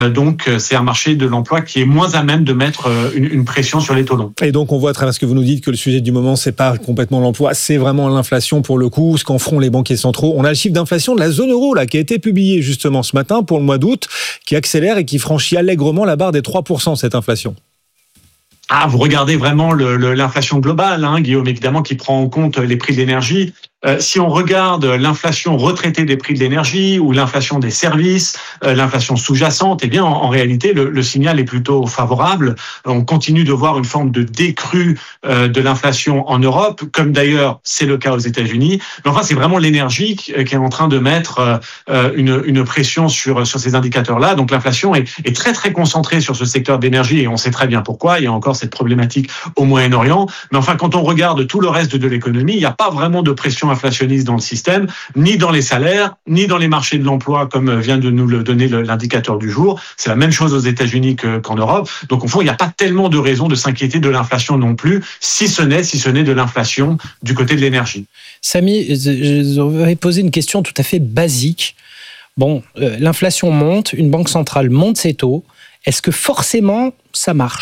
Donc, c'est un marché de l'emploi qui est moins à même de mettre une pression sur les taux longs. Et donc, on voit à travers ce que vous nous dites que le sujet du moment, c'est pas complètement l'emploi, c'est vraiment l'inflation pour le coup, ce qu'en feront les banquiers centraux. On a le chiffre d'inflation de la zone euro là, qui a été publié justement ce matin pour le mois d'août, qui accélère et qui franchit allègrement la barre des 3%, cette inflation. Ah, vous regardez vraiment l'inflation globale, Guillaume, évidemment, qui prend en compte les prix de l'énergie. Si on regarde l'inflation retraitée des prix de l'énergie ou l'inflation des services, l'inflation sous-jacente, eh bien, en réalité, le signal est plutôt favorable. On continue de voir une forme de décrue de l'inflation en Europe, comme d'ailleurs c'est le cas aux États-Unis. Mais enfin, c'est vraiment l'énergie qui est en train de mettre une pression sur ces indicateurs-là. Donc, l'inflation est très, très concentrée sur ce secteur d'énergie et on sait très bien pourquoi. Il y a encore cette problématique au Moyen-Orient. Mais enfin, quand on regarde tout le reste de l'économie, il n'y a pas vraiment de pression inflationniste dans le système, ni dans les salaires, ni dans les marchés de l'emploi, comme vient de nous le donner l'indicateur du jour. C'est la même chose aux États-Unis qu'en Europe. Donc, au fond, il n'y a pas tellement de raisons de s'inquiéter de l'inflation non plus, si ce n'est de l'inflation du côté de l'énergie. Samy, je vais poser une question tout à fait basique. Bon, l'inflation monte, une banque centrale monte ses taux. Est-ce que forcément, ça marche ?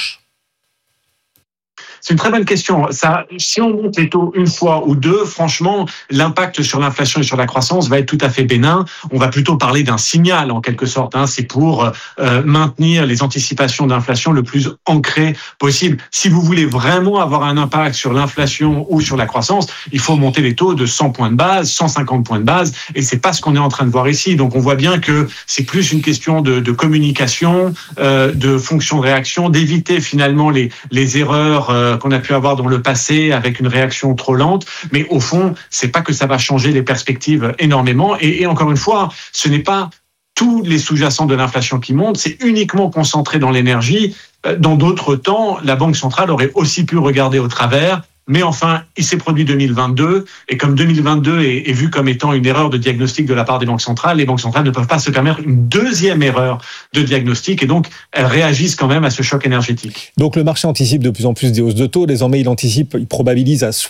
C'est une très bonne question. Ça, si on monte les taux une fois ou deux, franchement, l'impact sur l'inflation et sur la croissance va être tout à fait bénin. On va plutôt parler d'un signal, en quelque sorte. C'est pour maintenir les anticipations d'inflation le plus ancrées possible. Si vous voulez vraiment avoir un impact sur l'inflation ou sur la croissance, il faut monter les taux de 100 points de base, 150 points de base, et c'est pas ce qu'on est en train de voir ici. Donc, on voit bien que c'est plus une question de communication, de fonction de réaction, d'éviter finalement les erreurs qu'on a pu avoir dans le passé avec une réaction trop lente, mais au fond, c'est pas que ça va changer les perspectives énormément. Et encore une fois, ce n'est pas tous les sous-jacents de l'inflation qui montent, c'est uniquement concentré dans l'énergie. Dans d'autres temps, la Banque centrale aurait aussi pu regarder au travers. Mais enfin, il s'est produit 2022, et comme 2022 est vu comme étant une erreur de diagnostic de la part des banques centrales, les banques centrales ne peuvent pas se permettre une deuxième erreur de diagnostic, et donc elles réagissent quand même à ce choc énergétique. Donc le marché anticipe de plus en plus des hausses de taux. Désormais, il probabilise à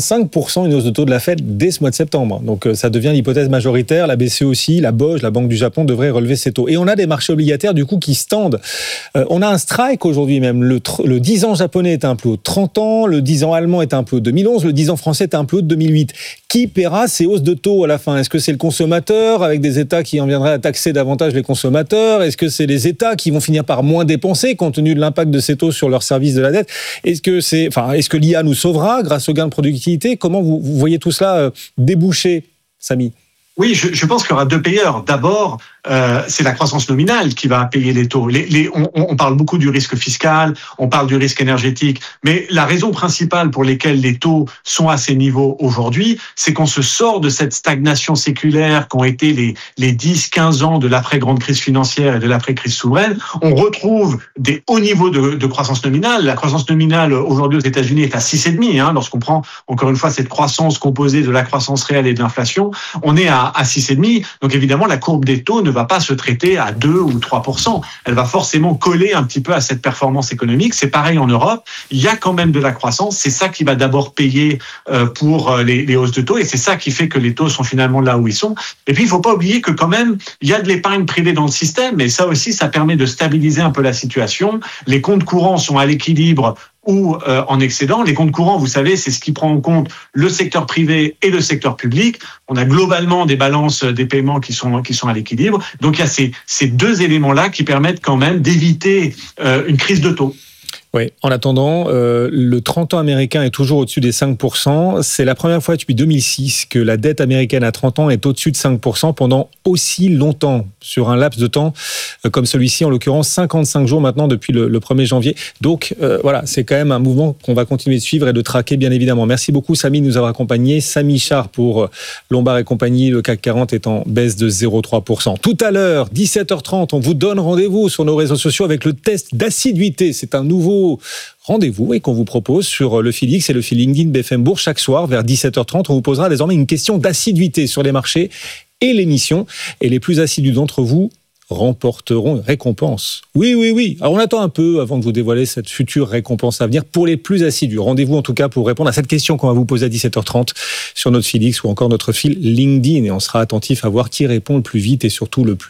65% une hausse de taux de la Fed dès ce mois de septembre. Donc ça devient l'hypothèse majoritaire. La BCE aussi, la BOJ, la Banque du Japon devraient relever ses taux. Et on a des marchés obligataires du coup qui se tendent. On a un strike aujourd'hui même. Le 10 ans japonais est un peu haut de 30 ans, le 10 ans allemand est un peu haut de 2011, le 10 ans français est un peu haut de 2008. Qui paiera ces hausses de taux à la fin ? Est-ce que c'est le consommateur, avec des États qui en viendraient à taxer davantage les consommateurs ? Est-ce que c'est les États qui vont finir par moins dépenser compte tenu de l'impact de ces taux sur leur service de la dette ? Est-ce que l'IA nous sauvera grâce aux gains de productivité ? Comment vous voyez tout cela déboucher, Samy ? Oui, je pense qu'il y aura deux payeurs. D'abord, c'est la croissance nominale qui va payer les taux. On parle beaucoup du risque fiscal, on parle du risque énergétique, mais la raison principale pour laquelle les taux sont à ces niveaux aujourd'hui, c'est qu'on se sort de cette stagnation séculaire qu'ont été les 10-15 ans de l'après-grande crise financière et de l'après-crise souveraine. On retrouve des hauts niveaux de croissance nominale. La croissance nominale aujourd'hui aux États-Unis est à 6,5. Lorsqu'on prend encore une fois cette croissance composée de la croissance réelle et de l'inflation, on est à 6,5. Donc évidemment, la courbe des taux ne va pas se traiter à 2 ou 3%. Elle va forcément coller un petit peu à cette performance économique. C'est pareil en Europe. Il y a quand même de la croissance. C'est ça qui va d'abord payer pour les hausses de taux, et c'est ça qui fait que les taux sont finalement là où ils sont. Et puis, il ne faut pas oublier que quand même, il y a de l'épargne privée dans le système, et ça aussi, ça permet de stabiliser un peu la situation. Les comptes courants sont à l'équilibre ou en excédent. Les comptes courants, vous savez, c'est ce qui prend en compte le secteur privé et le secteur public. On a globalement des balances des paiements qui sont à l'équilibre. Donc, il y a ces deux éléments-là qui permettent quand même d'éviter une crise de taux. Oui, en attendant, le 30 ans américain est toujours au-dessus des 5%. C'est la première fois depuis 2006 que la dette américaine à 30 ans est au-dessus de 5% pendant aussi longtemps, sur un laps de temps comme celui-ci, en l'occurrence 55 jours maintenant depuis le 1er janvier. Donc voilà, c'est quand même un mouvement qu'on va continuer de suivre et de traquer, bien évidemment. Merci beaucoup, Samy, de nous avoir accompagnés. Samy Char pour Lombard et compagnie. Le CAC 40 est en baisse de 0,3%. Tout à l'heure, 17h30, on vous donne rendez-vous sur nos réseaux sociaux avec le test d'assiduité. C'est un nouveau rendez-vous et qu'on vous propose sur le fil X et le fil LinkedIn BFM Bourse. Chaque soir, vers 17h30, on vous posera désormais une question d'assiduité sur les marchés et l'émission. Et les plus assidus d'entre vous remporteront une récompense. Oui. Alors on attend un peu avant de vous dévoiler cette future récompense à venir pour les plus assidus. Rendez-vous en tout cas pour répondre à cette question qu'on va vous poser à 17h30 sur notre fil X ou encore notre fil LinkedIn. Et on sera attentif à voir qui répond le plus vite et surtout le plus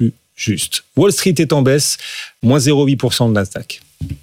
juste. Wall Street est en baisse, moins 0,8% de Nasdaq.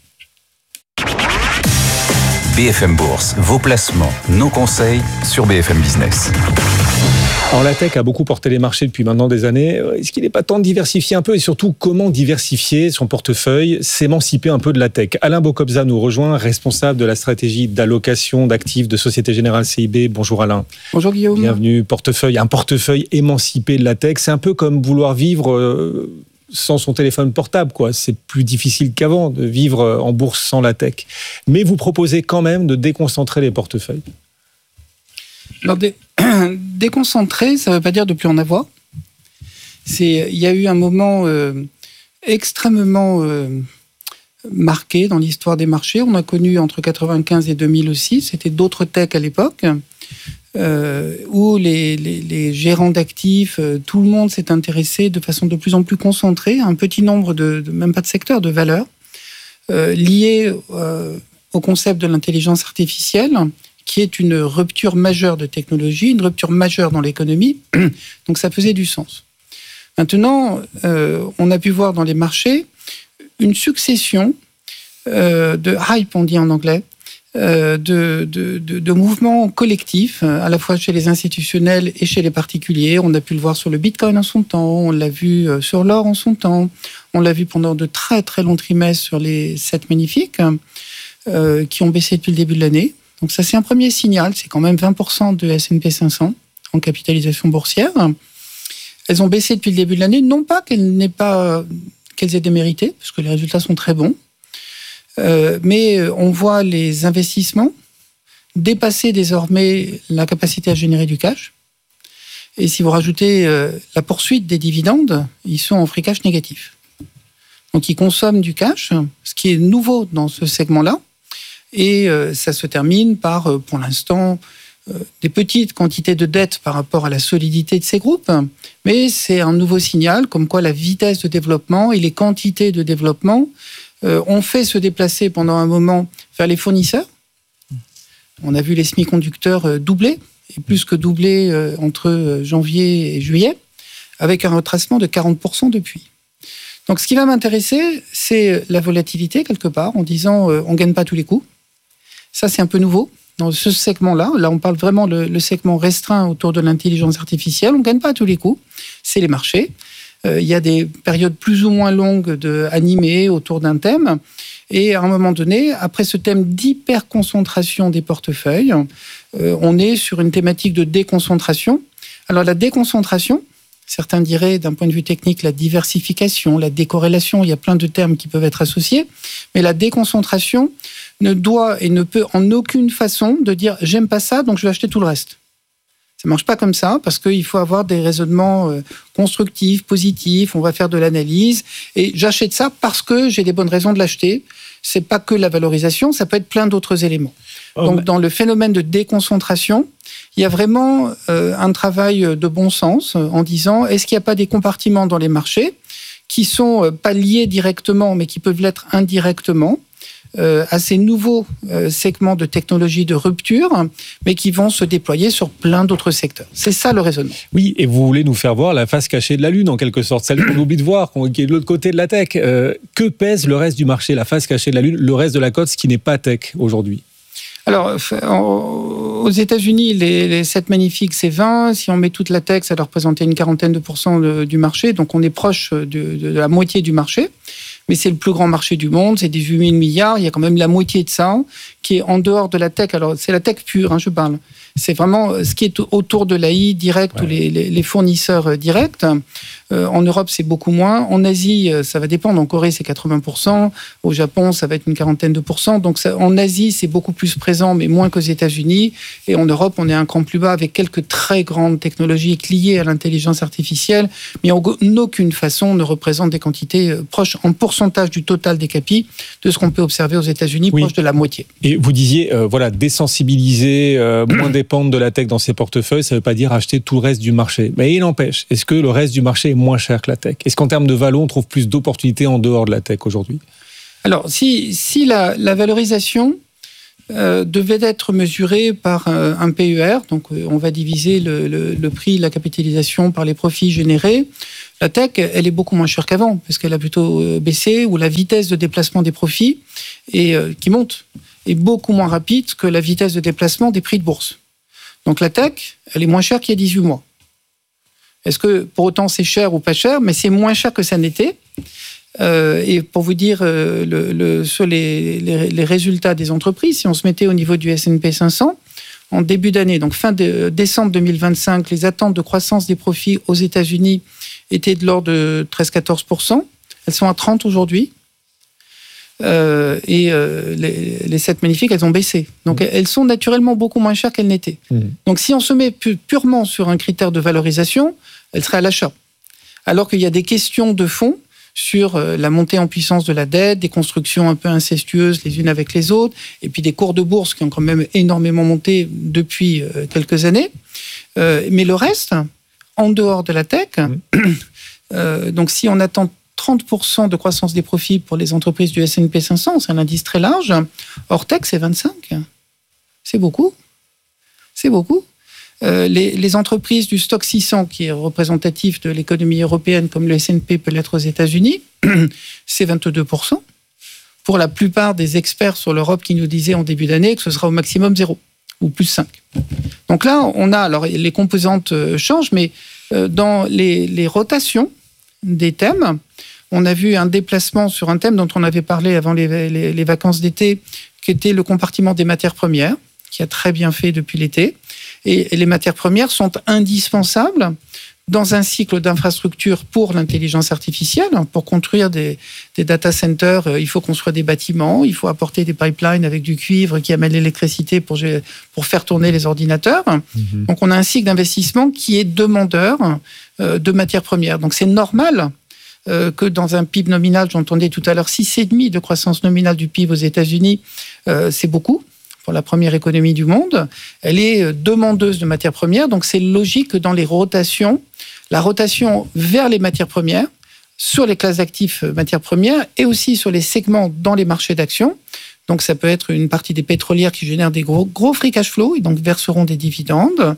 BFM Bourse, vos placements, nos conseils sur BFM Business. Alors la tech a beaucoup porté les marchés depuis maintenant des années. Est-ce qu'il n'est pas temps de diversifier un peu et surtout comment diversifier son portefeuille, s'émanciper un peu de la tech? Alain Bocobza nous rejoint, responsable de la stratégie d'allocation d'actifs de Société Générale CIB. Bonjour Alain. Bonjour Guillaume. Bienvenue. Un portefeuille émancipé de la tech. C'est un peu comme vouloir vivre sans son téléphone portable, quoi. C'est plus difficile qu'avant de vivre en bourse sans la tech. Mais vous proposez quand même de déconcentrer les portefeuilles. Alors, déconcentrer, ça ne veut pas dire de plus en avoir. Il y a eu un moment extrêmement marqué dans l'histoire des marchés. On a connu entre 1995 et 2000 aussi. C'était d'autres techs à l'époque, où les gérants d'actifs, tout le monde s'est intéressé de façon de plus en plus concentrée à un petit nombre même pas de secteurs, de valeurs, liés au concept de l'intelligence artificielle, qui est une rupture majeure de technologie, une rupture majeure dans l'économie. Donc ça faisait du sens. Maintenant, on a pu voir dans les marchés une succession de hype, on dit en anglais, de mouvements collectifs, à la fois chez les institutionnels et chez les particuliers. On a pu le voir sur le Bitcoin en son temps, on l'a vu sur l'or en son temps, on l'a vu pendant de très très longs trimestres sur les 7 magnifiques, qui ont baissé depuis le début de l'année. Donc ça, c'est un premier signal. C'est quand même 20% de S&P 500 en capitalisation boursière. Elles ont baissé depuis le début de l'année, non pas qu'elles aient démérité, parce que les résultats sont très bons, mais on voit les investissements dépasser désormais la capacité à générer du cash. Et si vous rajoutez la poursuite des dividendes, ils sont en free cash négatif. Donc ils consomment du cash, ce qui est nouveau dans ce segment-là. Et ça se termine par, pour l'instant, des petites quantités de dettes par rapport à la solidité de ces groupes. Mais c'est un nouveau signal, comme quoi la vitesse de développement et les quantités de développement ont fait se déplacer pendant un moment vers les fournisseurs. On a vu les semi-conducteurs doubler, et plus que doubler entre janvier et juillet, avec un retracement de 40% depuis. Donc ce qui va m'intéresser, c'est la volatilité, quelque part, en disant on ne gagne pas tous les coups. Ça, c'est un peu nouveau dans ce segment-là. Là, on parle vraiment le segment restreint autour de l'intelligence artificielle. On ne gagne pas à tous les coups. C'est les marchés. Il y a des périodes plus ou moins longues animées autour d'un thème. Et à un moment donné, après ce thème d'hyperconcentration des portefeuilles, on est sur une thématique de déconcentration. Alors, la déconcentration, certains diraient, d'un point de vue technique, la diversification, la décorrélation, il y a plein de termes qui peuvent être associés. Mais la déconcentration ne doit et ne peut en aucune façon de dire « j'aime pas ça, donc je vais acheter tout le reste ». Ça ne marche pas comme ça, parce qu'il faut avoir des raisonnements constructifs, positifs, on va faire de l'analyse, et j'achète ça parce que j'ai des bonnes raisons de l'acheter. C'est pas que la valorisation, ça peut être plein d'autres éléments. Donc dans le phénomène de déconcentration, il y a vraiment un travail de bon sens en disant est-ce qu'il n'y a pas des compartiments dans les marchés qui sont pas liés directement, mais qui peuvent l'être indirectement, à ces nouveaux segments de technologie de rupture, mais qui vont se déployer sur plein d'autres secteurs. C'est ça le raisonnement. Oui, et vous voulez nous faire voir la face cachée de la Lune, en quelque sorte, celle qu'on oublie de voir, qui est de l'autre côté de la tech. Que pèse le reste du marché, la face cachée de la Lune, le reste de la cote, ce qui n'est pas tech aujourd'hui? Alors, aux États-Unis, les 7 magnifiques, c'est 20. Si on met toute la tech, ça doit représenter une quarantaine de % du marché. Donc, on est proche de la moitié du marché. Mais c'est le plus grand marché du monde, c'est 18 000 milliards. Il y a quand même la moitié de ça qui est en dehors de la tech. Alors, c'est la tech pure, je parle. C'est vraiment ce qui est autour de l'AI direct ou les fournisseurs directs. En Europe, c'est beaucoup moins. En Asie, ça va dépendre. En Corée, c'est 80%. Au Japon, ça va être une quarantaine de %. Donc, en Asie, c'est beaucoup plus présent, mais moins qu'aux États-Unis. Et en Europe, on est un cran plus bas avec quelques très grandes technologies liées à l'intelligence artificielle, mais en aucune façon ne représente des quantités proches en pourcentage du total des capis de ce qu'on peut observer aux États-Unis, proche de la moitié. Et vous disiez, désensibiliser, moins dépendre de la tech dans ses portefeuilles, ça ne veut pas dire acheter tout le reste du marché. Mais il n'empêche, est-ce que le reste du marché est moins cher que la tech? Est-ce qu'en termes de valo, on trouve plus d'opportunités en dehors de la tech aujourd'hui? Alors, si la valorisation devait être mesurée par un PER. Donc, on va diviser le prix, la capitalisation par les profits générés. La tech, elle est beaucoup moins chère qu'avant, parce qu'elle a plutôt baissé, ou la vitesse de déplacement des profits, qui monte, est beaucoup moins rapide que la vitesse de déplacement des prix de bourse. Donc, la tech, elle est moins chère qu'il y a 18 mois. Est-ce que pour autant c'est cher ou pas cher? Mais c'est moins cher que ça n'était. Et pour vous dire sur les résultats des entreprises, si on se mettait au niveau du S&P 500, en début d'année, donc fin de décembre 2025, les attentes de croissance des profits aux États-Unis étaient de l'ordre de 13-14%. Elles sont à 30% aujourd'hui. Les 7 magnifiques, elles ont baissé. Donc, elles sont naturellement beaucoup moins chères qu'elles n'étaient. Donc, si on se met purement sur un critère de valorisation, elles seraient à l'achat. Alors qu'il y a des questions de fond sur la montée en puissance de la dette, des constructions un peu incestueuses les unes avec les autres, et puis des cours de bourse qui ont quand même énormément monté depuis quelques années. Mais le reste, en dehors de la tech, donc si on attend 30% de croissance des profits pour les entreprises du S&P 500, c'est un indice très large. Hors tech, c'est 25. C'est beaucoup. C'est beaucoup. Les entreprises du stock 600, qui est représentatif de l'économie européenne, comme le S&P peut l'être aux États-Unis, c'est 22%. Pour la plupart des experts sur l'Europe qui nous disaient en début d'année que ce sera au maximum 0 ou plus 5. Donc là, on a, alors les composantes changent, mais dans les rotations des thèmes, on a vu un déplacement sur un thème dont on avait parlé avant les vacances d'été, qui était le compartiment des matières premières, qui a très bien fait depuis l'été. Et les matières premières sont indispensables dans un cycle d'infrastructure pour l'intelligence artificielle. Pour construire des data centers, il faut construire des bâtiments, il faut apporter des pipelines avec du cuivre qui amène l'électricité pour faire tourner les ordinateurs. Donc on a un cycle d'investissement qui est demandeur de matières premières. Donc c'est normal que dans un PIB nominal, j'entendais tout à l'heure 6,5% de croissance nominale du PIB aux États-Unis, c'est beaucoup pour la première économie du monde. Elle est demandeuse de matières premières, donc c'est logique que dans les rotations, la rotation vers les matières premières, sur les classes d'actifs matières premières et aussi sur les segments dans les marchés d'actions. Donc ça peut être une partie des pétrolières qui génèrent des gros free cash flow et donc verseront des dividendes.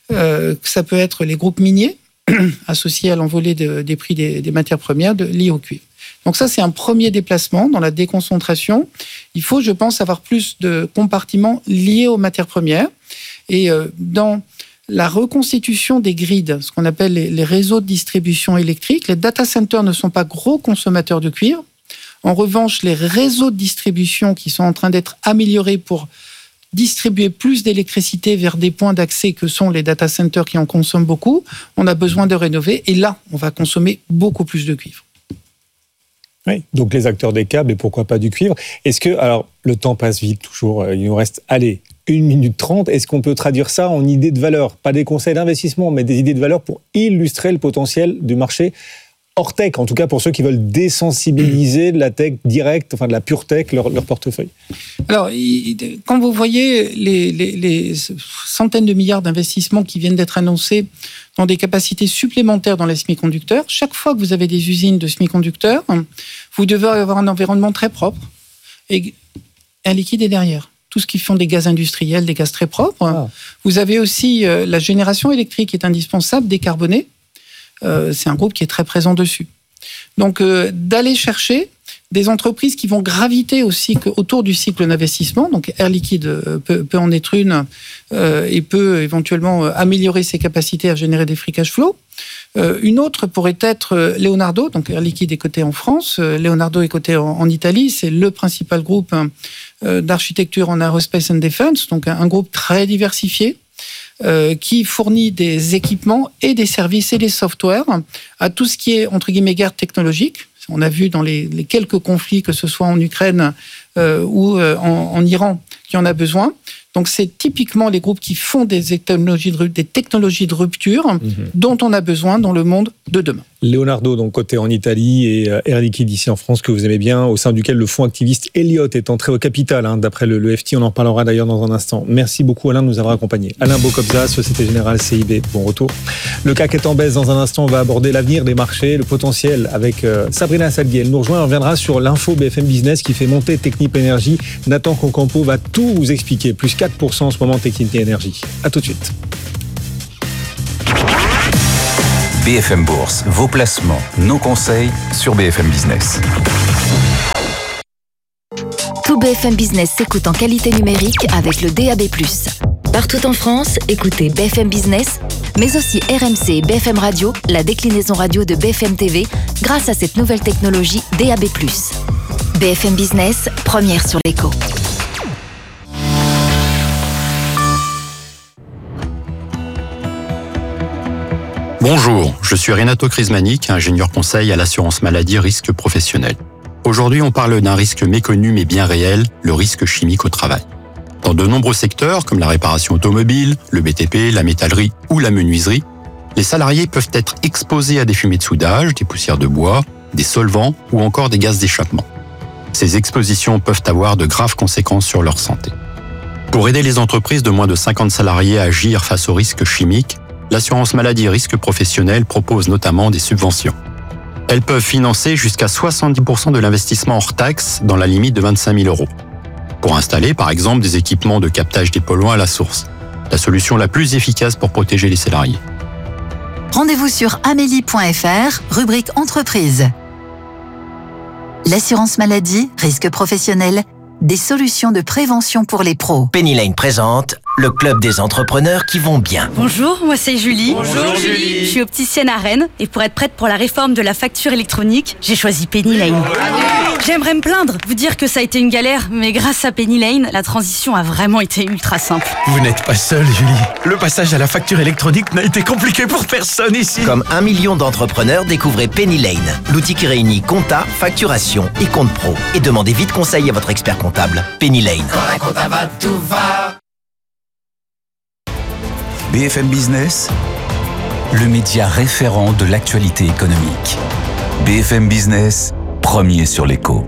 Ça peut être les groupes miniers associés à l'envolée des prix des matières premières liées au cuivre. Donc ça, c'est un premier déplacement dans la déconcentration. Il faut, je pense, avoir plus de compartiments liés aux matières premières. Et dans la reconstitution des grids, ce qu'on appelle les réseaux de distribution électrique, les data centers ne sont pas gros consommateurs de cuivre. En revanche, les réseaux de distribution qui sont en train d'être améliorés pour distribuer plus d'électricité vers des points d'accès que sont les data centers qui en consomment beaucoup, on a besoin de rénover. Et là, on va consommer beaucoup plus de cuivre. Oui, donc les acteurs des câbles et pourquoi pas du cuivre. Est-ce que, alors le temps passe vite toujours, il nous reste, 1 minute 30, est-ce qu'on peut traduire ça en idées de valeur? Pas des conseils d'investissement, mais des idées de valeur pour illustrer le potentiel du marché hors tech, en tout cas pour ceux qui veulent désensibiliser de la tech directe, enfin de la pure tech, leur portefeuille. Alors, quand vous voyez les centaines de milliards d'investissements qui viennent d'être annoncés dans des capacités supplémentaires dans les semi-conducteurs, chaque fois que vous avez des usines de semi-conducteurs, vous devez avoir un environnement très propre et un liquide est derrière. Tout ce qui font des gaz industriels, des gaz très propres. Ah. Vous avez aussi la génération électrique qui est indispensable, décarbonée. C'est un groupe qui est très présent dessus. Donc, d'aller chercher des entreprises qui vont graviter autour du cycle d'investissement. Donc, Air Liquide peut en être une et peut éventuellement améliorer ses capacités à générer des free cash flow. Une autre pourrait être Leonardo. Donc, Air Liquide est coté en France. Leonardo est coté en Italie. C'est le principal groupe d'architecture en aerospace and defense. Donc, un groupe très diversifié. Qui fournit des équipements et des services et des softwares à tout ce qui est, entre guillemets, guerre technologique. On a vu dans les quelques conflits, que ce soit en Ukraine ou en Iran, qu'il y en a besoin. Donc, c'est typiquement les groupes qui font des technologies de rupture dont on a besoin dans le monde de demain. Leonardo, donc côté en Italie, et Air Liquide ici en France, que vous aimez bien, au sein duquel le fonds activiste Elliott est entré au capital, d'après le FT. On en parlera d'ailleurs dans un instant. Merci beaucoup Alain de nous avoir accompagnés. Alain Bocobza, Société Générale CIB, bon retour. Le CAC est en baisse. Dans un instant, on va aborder l'avenir des marchés, le potentiel avec Sabrina Sadghi. Elle nous rejoint, on reviendra sur l'info BFM Business qui fait monter Technip Energies. Nathan Concampo va tout vous expliquer. Plus 4% en ce moment Technip Energies. À tout de suite. BFM Bourse, vos placements, nos conseils sur BFM Business. Tout BFM Business s'écoute en qualité numérique avec le DAB+. Partout en France, écoutez BFM Business, mais aussi RMC et BFM Radio, la déclinaison radio de BFM TV, grâce à cette nouvelle technologie DAB+. BFM Business, première sur l'écho. Bonjour, je suis Renato Crismanic, ingénieur conseil à l'assurance maladie risque professionnel. Aujourd'hui, on parle d'un risque méconnu mais bien réel, le risque chimique au travail. Dans de nombreux secteurs, comme la réparation automobile, le BTP, la métallerie ou la menuiserie, les salariés peuvent être exposés à des fumées de soudage, des poussières de bois, des solvants ou encore des gaz d'échappement. Ces expositions peuvent avoir de graves conséquences sur leur santé. Pour aider les entreprises de moins de 50 salariés à agir face aux risques chimiques, l'assurance maladie risque professionnel propose notamment des subventions. Elles peuvent financer jusqu'à 70% de l'investissement hors taxe dans la limite de 25 000 €. Pour installer, par exemple, des équipements de captage des polluants à la source. La solution la plus efficace pour protéger les salariés. Rendez-vous sur amélie.fr, rubrique entreprise. L'assurance maladie, risque professionnel, des solutions de prévention pour les pros. Penny Lane présente le club des entrepreneurs qui vont bien. Bonjour, moi c'est Julie. Bonjour Julie. Je suis opticienne à Rennes et pour être prête pour la réforme de la facture électronique, j'ai choisi Penny Lane. J'aimerais me plaindre, vous dire que ça a été une galère, mais grâce à Penny Lane, la transition a vraiment été ultra simple. Vous n'êtes pas seule, Julie. Le passage à la facture électronique n'a été compliqué pour personne ici. Comme 1 million d'entrepreneurs, découvrez Penny Lane, l'outil qui réunit compta, facturation et compte pro. Et demandez vite conseil à votre expert comptable. Penny Lane. Quand la compta va, tout va. BFM Business, le média référent de l'actualité économique. BFM Business, premier sur l'écho.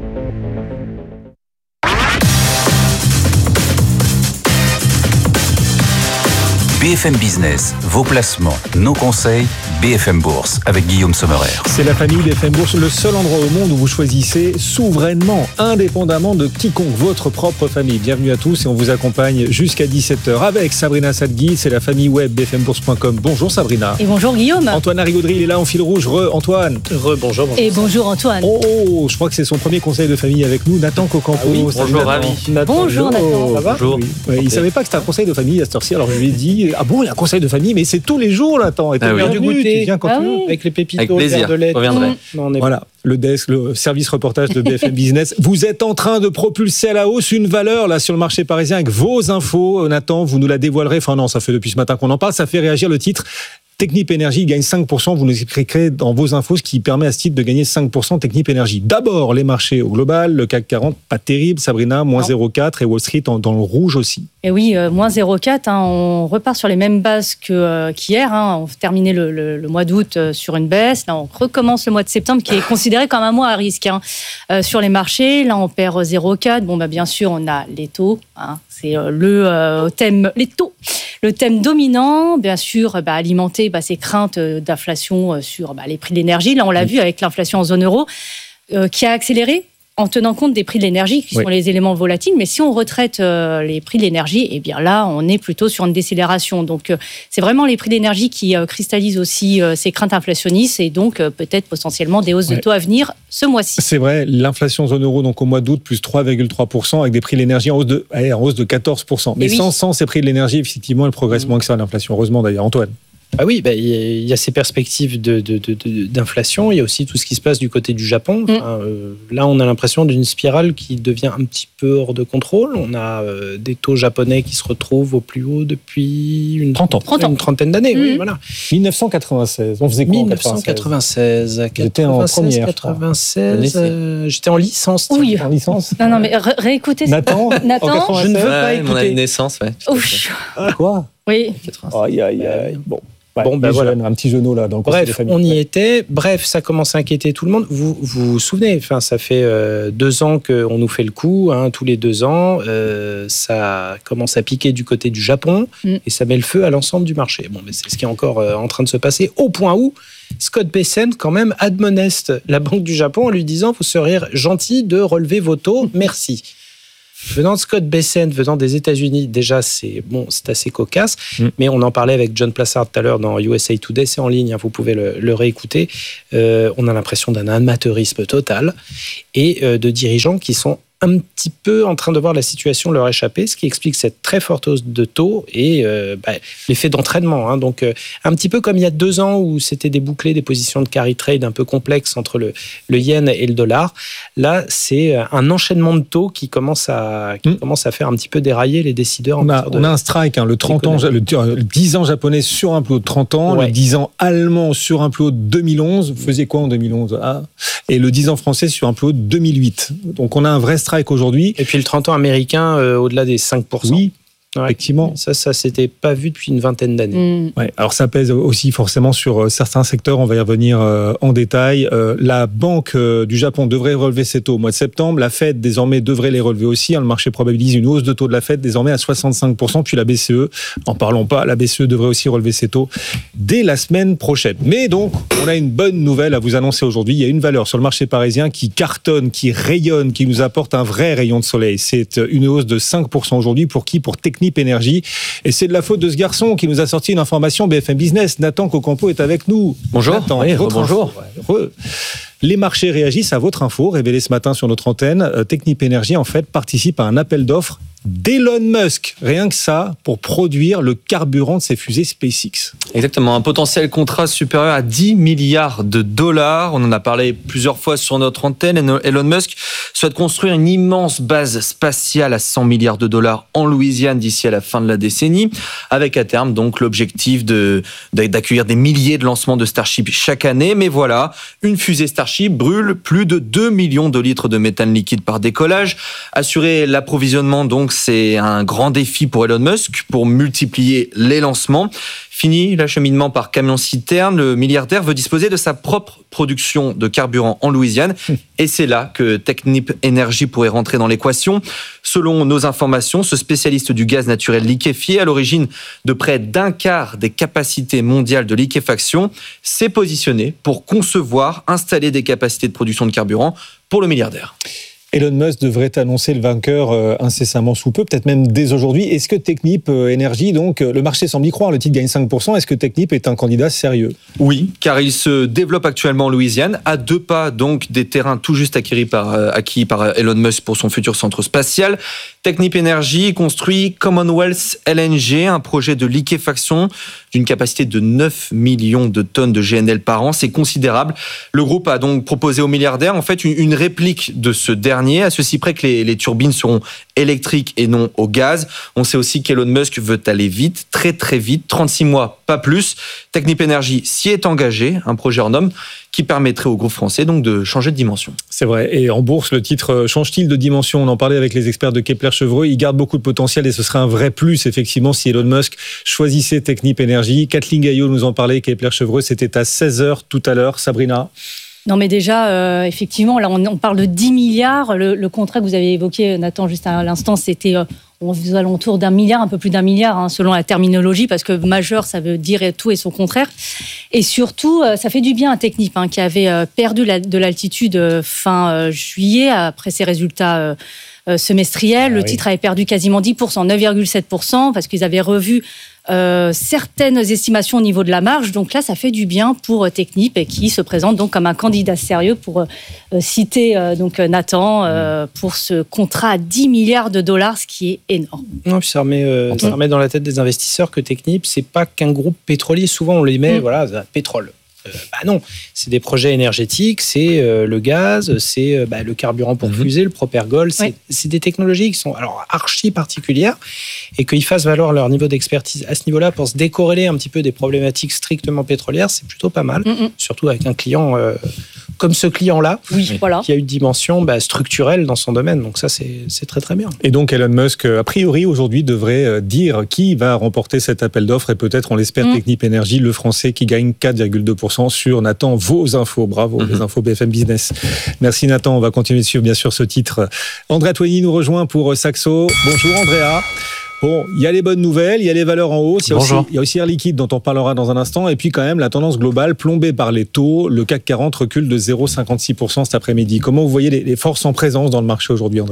BFM Business, vos placements, nos conseils, BFM Bourse, avec Guillaume Sommerer. C'est la famille BFM Bourse, le seul endroit au monde où vous choisissez souverainement, indépendamment de quiconque, votre propre famille. Bienvenue à tous et on vous accompagne jusqu'à 17h avec Sabrina Sadghi, c'est la famille web bfmbourse.com. Bonjour Sabrina. Et bonjour Guillaume. Antoine Harigaudry, il est là en fil rouge. Antoine. Bonjour. Et bonjour Antoine. Oh, je crois que c'est son premier conseil de famille avec nous, Nathan Concampo. Ah oui, bonjour, ravi. Bonjour Nathan. Ça va? Bonjour. Oui. Ouais, il ne savait pas que c'était un conseil de famille à cette heure-ci, alors je lui ai dit, ah bon, il y a un conseil de famille, mais c'est tous les jours, Nathan. Et oui. tu viens quand tu veux. Avec les pépitos, avec plaisir, de lait. reviendrai. Voilà, le desk, le service reportage de BFM Business. Vous êtes en train de propulser à la hausse une valeur là sur le marché parisien avec vos infos. Nathan, vous nous la dévoilerez. Enfin non, ça fait depuis ce matin qu'on en parle. Ça fait réagir le titre. Technip Energies gagne 5%. Vous nous écrirez dans vos infos ce qui permet à ce titre de gagner 5% Technip Energies. D'abord, les marchés au global. Le CAC 40, pas terrible. Sabrina, moins 0,4 et Wall Street dans le rouge aussi. Et oui, moins 0,4. On repart sur les mêmes bases qu'hier. On terminait le mois d'août sur une baisse. Là, on recommence le mois de septembre qui est considéré comme un mois à risque sur les marchés. Là, on perd 0,4. Bon, bien sûr, on a les taux. C'est le thème, les taux. Le thème dominant, bien sûr, alimenté ces craintes d'inflation sur les prix de l'énergie. Là, on l'a vu avec l'inflation en zone euro qui a accéléré en tenant compte des prix de l'énergie, qui sont les éléments volatiles. Mais si on retraite les prix de l'énergie, eh bien là, on est plutôt sur une décélération. Donc, c'est vraiment les prix de l'énergie qui cristallisent aussi ces craintes inflationnistes et donc peut-être potentiellement des hausses de taux à venir ce mois-ci. C'est vrai, l'inflation zone euro, donc au mois d'août, plus 3,3%, avec des prix de l'énergie en hausse de 14%. Mais sans ces prix de l'énergie, effectivement, elle progresse moins que ça, l'inflation. Heureusement d'ailleurs. Antoine. Ah oui, il y a ces perspectives d'inflation, il y a aussi tout ce qui se passe du côté du Japon. Là, on a l'impression d'une spirale qui devient un petit peu hors de contrôle. On a des taux japonais qui se retrouvent au plus haut depuis une trentaine d'années. Oui, voilà. 1996, on faisait quoi 1996, J'étais en première. 96, j'étais en licence. Oui. En licence. Non, mais réécoutez. Nathan, je ne veux pas écouter. Mon année de naissance, Quoi? Oui. Aïe. Bon. Ouais, bon, ben voilà. Un petit genou là dans le conseil des Bref, familles. on y était. Bref, ça commence à inquiéter tout le monde. Vous vous souvenez, enfin, ça fait 2 ans qu'on nous fait le coup, hein, tous les 2 ans. Ça commence à piquer du côté du Japon et ça met le feu à l'ensemble du marché. Bon, mais c'est ce qui est encore en train de se passer, au point où Scott Bessent, quand même, admoneste la Banque du Japon en lui disant « Vous seriez gentil de relever vos taux, merci ». Venant de Scott Bessent, venant des États-Unis, déjà, c'est assez cocasse. Mais on en parlait avec John Plassard tout à l'heure dans USA Today, c'est en ligne, hein, vous pouvez le réécouter. On a l'impression d'un amateurisme total et de dirigeants qui sont un petit peu en train de voir la situation leur échapper, ce qui explique cette très forte hausse de taux et l'effet d'entraînement. Hein. Donc, un petit peu comme il y a 2 ans où c'était débouclé, des positions de carry trade un peu complexes entre le yen et le dollar. Là, c'est un enchaînement de taux qui commence à faire un petit peu dérailler les décideurs. On a un strike, hein, le 30 ans, le 10 ans japonais sur un plus haut de 30 ans, le 10 ans allemand sur un plus haut de 2011. Vous faisiez quoi en 2011 et le 10 ans français sur un plus haut de 2008. Donc, on a un vrai strike aujourd'hui. Et puis le 30 ans américain au-delà des 5%. Oui. Effectivement. Ça s'était pas vu depuis une vingtaine d'années. Ouais, alors ça pèse aussi forcément sur certains secteurs, on va y revenir en détail. La Banque du Japon devrait relever ses taux au mois de septembre. La Fed désormais devrait les relever aussi. Le marché probabilise une hausse de taux de la Fed désormais à 65%. Puis la BCE, n'en parlons pas, la BCE devrait aussi relever ses taux dès la semaine prochaine. Mais donc, on a une bonne nouvelle à vous annoncer aujourd'hui. Il y a une valeur sur le marché parisien qui cartonne, qui rayonne, qui nous apporte un vrai rayon de soleil. C'est une hausse de 5% aujourd'hui. Pour qui ? Pour Technip Énergie. Et c'est de la faute de ce garçon qui nous a sorti une information BFM Business. Nathan Cocampo est avec nous. Bonjour. Nathan, oui, bonjour. Les marchés réagissent à votre info, révélée ce matin sur notre antenne. Technip Énergie, en fait, participe à un appel d'offres d'Elon Musk. Rien que ça, pour produire le carburant de ses fusées SpaceX. Exactement, un potentiel contrat supérieur à 10 milliards de dollars. On en a parlé plusieurs fois sur notre antenne. Elon Musk souhaite construire une immense base spatiale à 100 milliards de dollars en Louisiane d'ici à la fin de la décennie, avec à terme donc l'objectif d'accueillir des milliers de lancements de Starship chaque année. Mais voilà, une fusée Starship brûle plus de 2 millions de litres de méthane liquide par décollage. Assurer l'approvisionnement, donc, c'est un grand défi pour Elon Musk pour multiplier les lancements. Fini l'acheminement par camion-citerne, le milliardaire veut disposer de sa propre production de carburant en Louisiane. Et c'est là que Technip Énergie pourrait rentrer dans l'équation. Selon nos informations, ce spécialiste du gaz naturel liquéfié, à l'origine de près d'un quart des capacités mondiales de liquéfaction, s'est positionné pour concevoir, installer des capacités de production de carburant pour le milliardaire. Elon Musk devrait annoncer le vainqueur incessamment sous peu, peut-être même dès aujourd'hui. Est-ce que Technip Énergie, donc le marché semble y croire, le titre gagne 5%, est-ce que Technip est un candidat sérieux ? Oui, car il se développe actuellement en Louisiane, à 2 pas donc des terrains tout juste acquis par Elon Musk pour son futur centre spatial. Technip Énergie construit Commonwealth LNG, un projet de liquéfaction d'une capacité de 9 millions de tonnes de GNL par an. C'est considérable. Le groupe a donc proposé aux milliardaires en fait une réplique de ce dernier, à ceci près que les turbines seront électriques et non au gaz. On sait aussi qu'Elon Musk veut aller vite, très très vite, 36 mois, pas plus. Technip Énergie s'y est engagé, un projet en homme qui permettrait au groupe français donc de changer de dimension. C'est vrai. Et en bourse, le titre change-t-il de dimension ? On en parlait avec les experts de Kepler Chevreux. Il garde beaucoup de potentiel et ce serait un vrai plus, effectivement, si Elon Musk choisissait Technip Énergie. Kathleen Gaillot nous en parlait, Kepler Chevreux. C'était à 16h tout à l'heure. Sabrina ? Non, mais déjà, effectivement, là, on parle de 10 milliards. Le contrat que vous avez évoqué, Nathan, juste à l'instant, c'était aux alentours d'1 milliard, un peu plus d'1 milliard, hein, selon la terminologie, parce que majeur, ça veut dire tout et son contraire. Et surtout, ça fait du bien à Technip, hein, qui avait perdu de l'altitude fin juillet, après ses résultats semestriels. Le titre avait perdu quasiment 10%, 9,7%, parce qu'ils avaient revu certaines estimations au niveau de la marge. Donc là, ça fait du bien pour Technip et qui se présente donc comme un candidat sérieux pour citer donc Nathan pour ce contrat à 10 milliards de dollars, ce qui est énorme. Non, puis ça remet dans la tête des investisseurs que Technip, c'est pas qu'un groupe pétrolier. Souvent, on les met, voilà, pétrole. Non, c'est des projets énergétiques, c'est le gaz, c'est le carburant pour fusée, le propergol. C'est des technologies qui sont alors archi particulières et qu'ils fassent valoir leur niveau d'expertise à ce niveau-là pour se décorréler un petit peu des problématiques strictement pétrolières, c'est plutôt pas mal. Surtout avec un client comme ce client-là, qui a une dimension structurelle dans son domaine. Donc ça, c'est très très bien. Et donc Elon Musk, a priori aujourd'hui, devrait dire qui va remporter cet appel d'offres et peut-être, on l'espère, Technip Energies, le français qui gagne 4,2% sur Nathan, vos infos. Bravo, les infos BFM Business. Merci Nathan, on va continuer de suivre bien sûr ce titre. Andrea Twining nous rejoint pour Saxo. Bonjour Andrea. Bon, il y a les bonnes nouvelles, il y a les valeurs en hausse, il y a aussi Air Liquide dont on parlera dans un instant, et puis quand même la tendance globale plombée par les taux. Le CAC 40 recule de 0,56% cet après-midi. Comment vous voyez les forces en présence dans le marché aujourd'hui, Andrea ?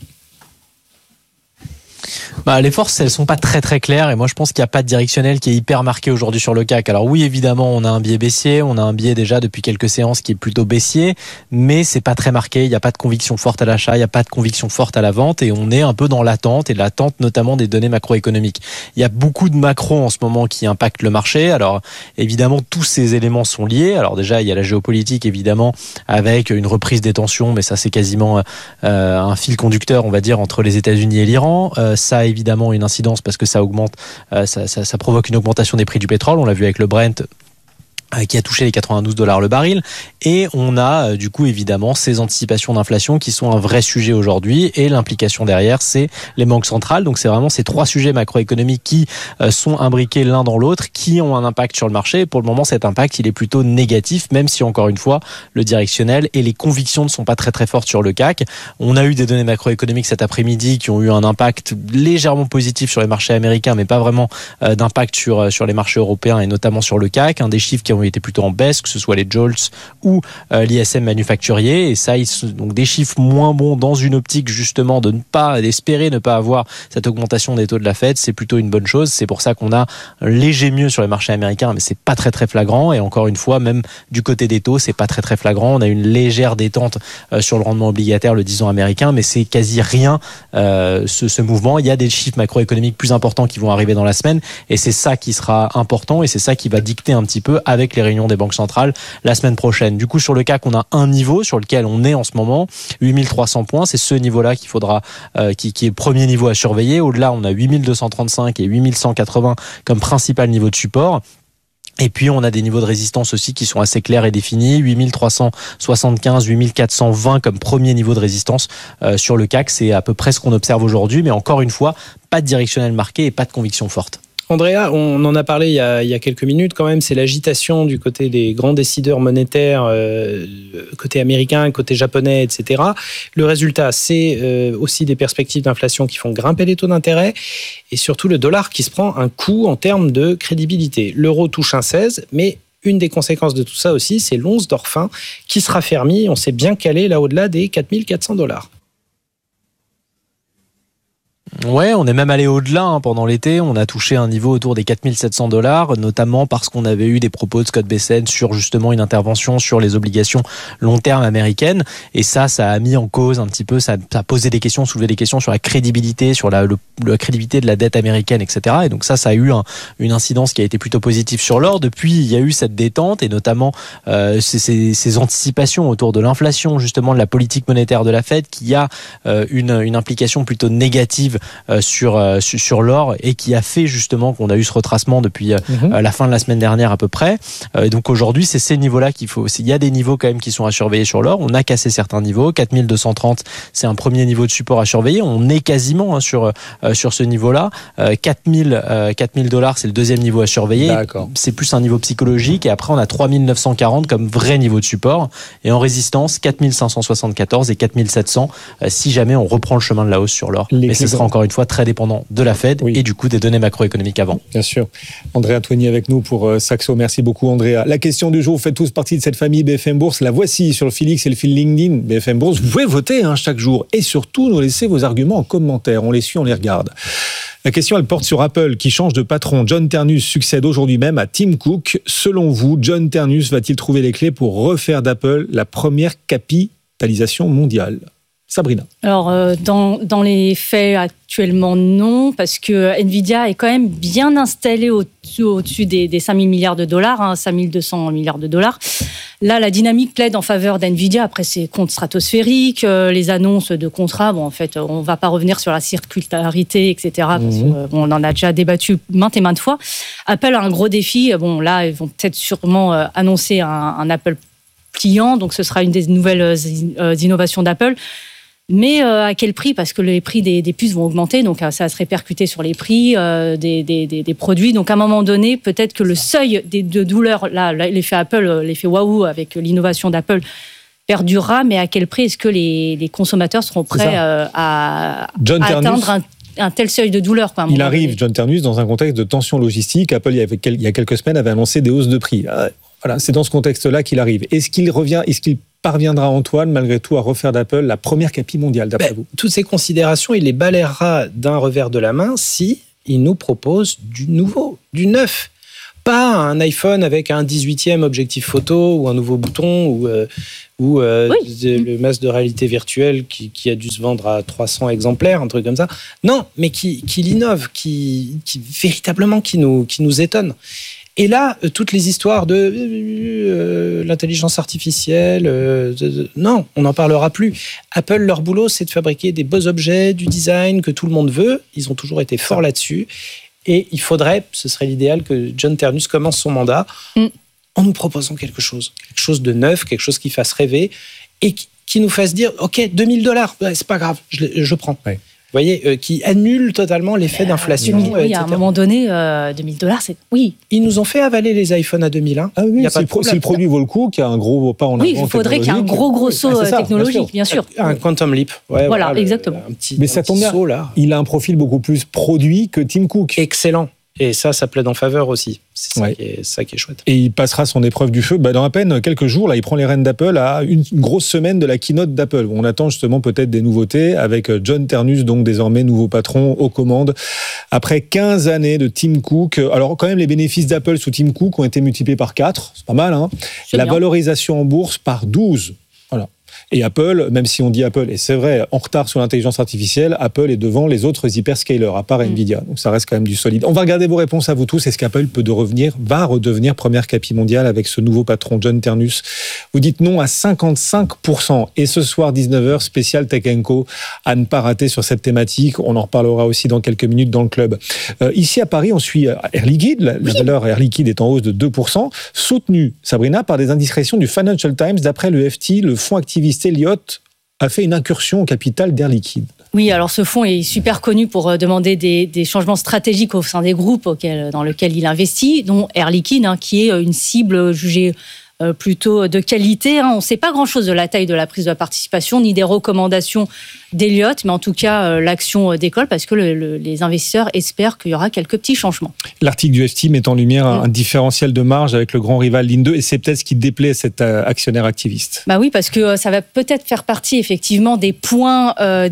Les forces, elles sont pas très très claires et moi je pense qu'il n'y a pas de directionnel qui est hyper marqué aujourd'hui sur le CAC. Alors oui, évidemment, on a un biais baissier, on a un biais déjà depuis quelques séances qui est plutôt baissier, mais c'est pas très marqué, il n'y a pas de conviction forte à l'achat, il n'y a pas de conviction forte à la vente et on est un peu dans l'attente et l'attente notamment des données macroéconomiques. Il y a beaucoup de macro en ce moment qui impactent le marché. Alors évidemment, tous ces éléments sont liés. Alors déjà, il y a la géopolitique évidemment avec une reprise des tensions, mais ça c'est quasiment un fil conducteur, on va dire, entre les États-Unis et l'Iran. Ça a évidemment une incidence parce que ça augmente, ça provoque une augmentation des prix du pétrole. On l'a vu avec le Brent qui a touché les $92 le baril, et on a du coup évidemment ces anticipations d'inflation qui sont un vrai sujet aujourd'hui, et l'implication derrière c'est les banques centrales. Donc c'est vraiment ces trois sujets macroéconomiques qui sont imbriqués l'un dans l'autre, qui ont un impact sur le marché. Et pour le moment cet impact il est plutôt négatif, même si encore une fois le directionnel et les convictions ne sont pas très très fortes sur le CAC. On a eu des données macroéconomiques cet après-midi qui ont eu un impact légèrement positif sur les marchés américains, mais pas vraiment d'impact sur les marchés européens et notamment sur le CAC. Un des chiffres qui ont été plutôt en baisse, que ce soit les JOLTS ou l'ISM manufacturier, et ça, donc des chiffres moins bons dans une optique justement d'espérer ne pas avoir cette augmentation des taux de la Fed, c'est plutôt une bonne chose. C'est pour ça qu'on a un léger mieux sur les marchés américains, mais c'est pas très très flagrant, et encore une fois, même du côté des taux, c'est pas très très flagrant. On a une légère détente sur le rendement obligataire, le 10 ans américain, mais c'est quasi rien ce mouvement. Il y a des chiffres macroéconomiques plus importants qui vont arriver dans la semaine, et c'est ça qui sera important, et c'est ça qui va dicter un petit peu avec les réunions des banques centrales la semaine prochaine. Du coup, sur le CAC, on a un niveau sur lequel on est en ce moment, 8300 points. C'est ce niveau-là qu'il faudra, qui est le premier niveau à surveiller. Au-delà, on a 8235 et 8180 comme principal niveau de support. Et puis, on a des niveaux de résistance aussi qui sont assez clairs et définis. 8375, 8420 comme premier niveau de résistance sur le CAC. C'est à peu près ce qu'on observe aujourd'hui. Mais encore une fois, pas de directionnel marqué et pas de conviction forte. Andrea, on en a parlé il y a quelques minutes quand même, c'est l'agitation du côté des grands décideurs monétaires, côté américain, côté japonais, etc. Le résultat, c'est aussi des perspectives d'inflation qui font grimper les taux d'intérêt et surtout le dollar qui se prend un coup en termes de crédibilité. L'euro touche un 16, mais une des conséquences de tout ça aussi, c'est l'once d'or fin qui se raffermit. On s'est bien calé là au-delà des $4 400. Ouais, on est même allé au-delà pendant l'été. On a touché un niveau autour des $4700, notamment parce qu'on avait eu des propos de Scott Bessent sur justement une intervention sur les obligations long terme américaines. Et ça a mis en cause un petit peu, ça a posé des questions, soulevé des questions sur la crédibilité, sur la crédibilité de la dette américaine, etc. Et donc ça a eu une incidence qui a été plutôt positive sur l'or. Depuis, il y a eu cette détente et notamment ces anticipations autour de l'inflation, justement de la politique monétaire de la Fed, qui a une implication plutôt négative sur l'or et qui a fait justement qu'on a eu ce retracement depuis la fin de la semaine dernière à peu près. Donc aujourd'hui, c'est ces niveaux-là qu'il faut. Il y a des niveaux quand même qui sont à surveiller sur l'or. On a cassé certains niveaux. 4230, c'est un premier niveau de support à surveiller. On est quasiment sur ce niveau-là. $4000, c'est le deuxième niveau à surveiller. D'accord. C'est plus un niveau psychologique. Et après, on a 3940 comme vrai niveau de support. Et en résistance, 4574 et 4700 si jamais on reprend le chemin de la hausse sur l'or. Mais ce sera encore une fois très dépendant de la Fed et du coup des données macroéconomiques avant. Bien sûr. Andrea Twining avec nous pour Saxo. Merci beaucoup Andrea. La question du jour, vous faites tous partie de cette famille BFM Bourse. La voici sur le fil X et le fil LinkedIn BFM Bourse. Vous pouvez voter chaque jour et surtout nous laisser vos arguments en commentaire. On les suit, on les regarde. La question, elle porte sur Apple qui change de patron. John Ternus succède aujourd'hui même à Tim Cook. Selon vous, John Ternus va-t-il trouver les clés pour refaire d'Apple la première capitalisation mondiale ? Sabrina. Alors, dans les faits, actuellement, non, parce que Nvidia est quand même bien installé au-dessus des 5 000 milliards de dollars, 5 200 milliards de dollars. Là, la dynamique plaide en faveur d'Nvidia. Après, c'est comptes stratosphériques, les annonces de contrats. Bon, en fait, on ne va pas revenir sur la circularité, etc. Parce que, on en a déjà débattu maintes et maintes fois. Apple a un gros défi. Bon, là, ils vont peut-être sûrement annoncer un Apple client. Donc, ce sera une des nouvelles innovations d'Apple. Mais à quel prix ? Parce que les prix des puces vont augmenter, donc ça va se répercuter sur les prix des produits. Donc à un moment donné, peut-être que le seuil de douleur, là, l'effet Apple, l'effet waouh avec l'innovation d'Apple perdurera, mais à quel prix est-ce que les consommateurs seront prêts à atteindre un tel seuil de douleur, quoi. Il arrive, John Ternus, dans un contexte de tension logistique. Apple, il y a quelques semaines, avait annoncé des hausses de prix. Voilà, c'est dans ce contexte-là qu'il arrive. Est-ce qu'il parviendra, Antoine, malgré tout, à refaire d'Apple la première capi mondiale, d'après vous ? Toutes ces considérations, il les balayera d'un revers de la main si il nous propose du nouveau, du neuf. Pas un iPhone avec un 18e objectif photo ou un nouveau bouton ou le masque de réalité virtuelle qui a dû se vendre à 300 exemplaires, un truc comme ça. Non, mais qui l'innove, qui véritablement qui nous étonne. Et là, toutes les histoires de l'intelligence artificielle, non, on n'en parlera plus. Apple, leur boulot, c'est de fabriquer des beaux objets, du design que tout le monde veut. Ils ont toujours été forts là-dessus. Et il faudrait, ce serait l'idéal, que John Ternus commence son mandat en nous proposant quelque chose de neuf, quelque chose qui fasse rêver et qui nous fasse dire, OK, $2,000, c'est pas grave, je prends. Ouais. Vous voyez, qui annule totalement l'effet d'inflation. Oui, à un moment donné, $2,000, c'est... Oui. Ils nous ont fait avaler les iPhones à 2001. Ah oui, si le produit vaut le coup, qu'il y a un gros pas en avant. Oui, il faudrait qu'il y ait un gros saut technologique, bien sûr. Un quantum leap. Ouais, voilà, exactement. Mais ça tombe bien. Il a un profil beaucoup plus produit que Tim Cook. Excellent. Et ça plaide en faveur aussi. C'est ça qui est chouette. Et il passera son épreuve du feu dans à peine quelques jours. Là, il prend les rênes d'Apple à une grosse semaine de la keynote d'Apple. On attend justement peut-être des nouveautés avec John Ternus, donc désormais nouveau patron aux commandes. Après 15 années de Tim Cook, alors quand même les bénéfices d'Apple sous Tim Cook ont été multipliés par 4. C'est pas mal, hein. La valorisation en bourse par 12. Voilà. Et Apple, même si on dit Apple, et c'est vrai, en retard sur l'intelligence artificielle, Apple est devant les autres hyperscalers, à part Nvidia. Donc ça reste quand même du solide. On va regarder vos réponses à vous tous. Est-ce qu'Apple va redevenir première capi mondiale avec ce nouveau patron, John Ternus ? Vous dites non à 55%. Et ce soir, 19h, spécial Tech & Co, à ne pas rater sur cette thématique. On en reparlera aussi dans quelques minutes dans le club. Ici à Paris, on suit Air Liquide. La valeur Air Liquide est en hausse de 2%, soutenue, Sabrina, par des indiscrétions du Financial Times. D'après le FT, le fonds activiste Elliott a fait une incursion au capital d'Air Liquide. Oui, alors ce fonds est super connu pour demander des changements stratégiques au sein des groupes dans lesquels il investit, dont Air Liquide, qui est une cible jugée plutôt de qualité. On ne sait pas grand-chose de la taille de la prise de participation, ni des recommandations d'Elliott, mais en tout cas, l'action décolle parce que les investisseurs espèrent qu'il y aura quelques petits changements. L'article du FT met en lumière un différentiel de marge avec le grand rival Linde 2, et c'est peut-être ce qui déplaît cet actionnaire activiste. Bah oui, parce que ça va peut-être faire partie effectivement des points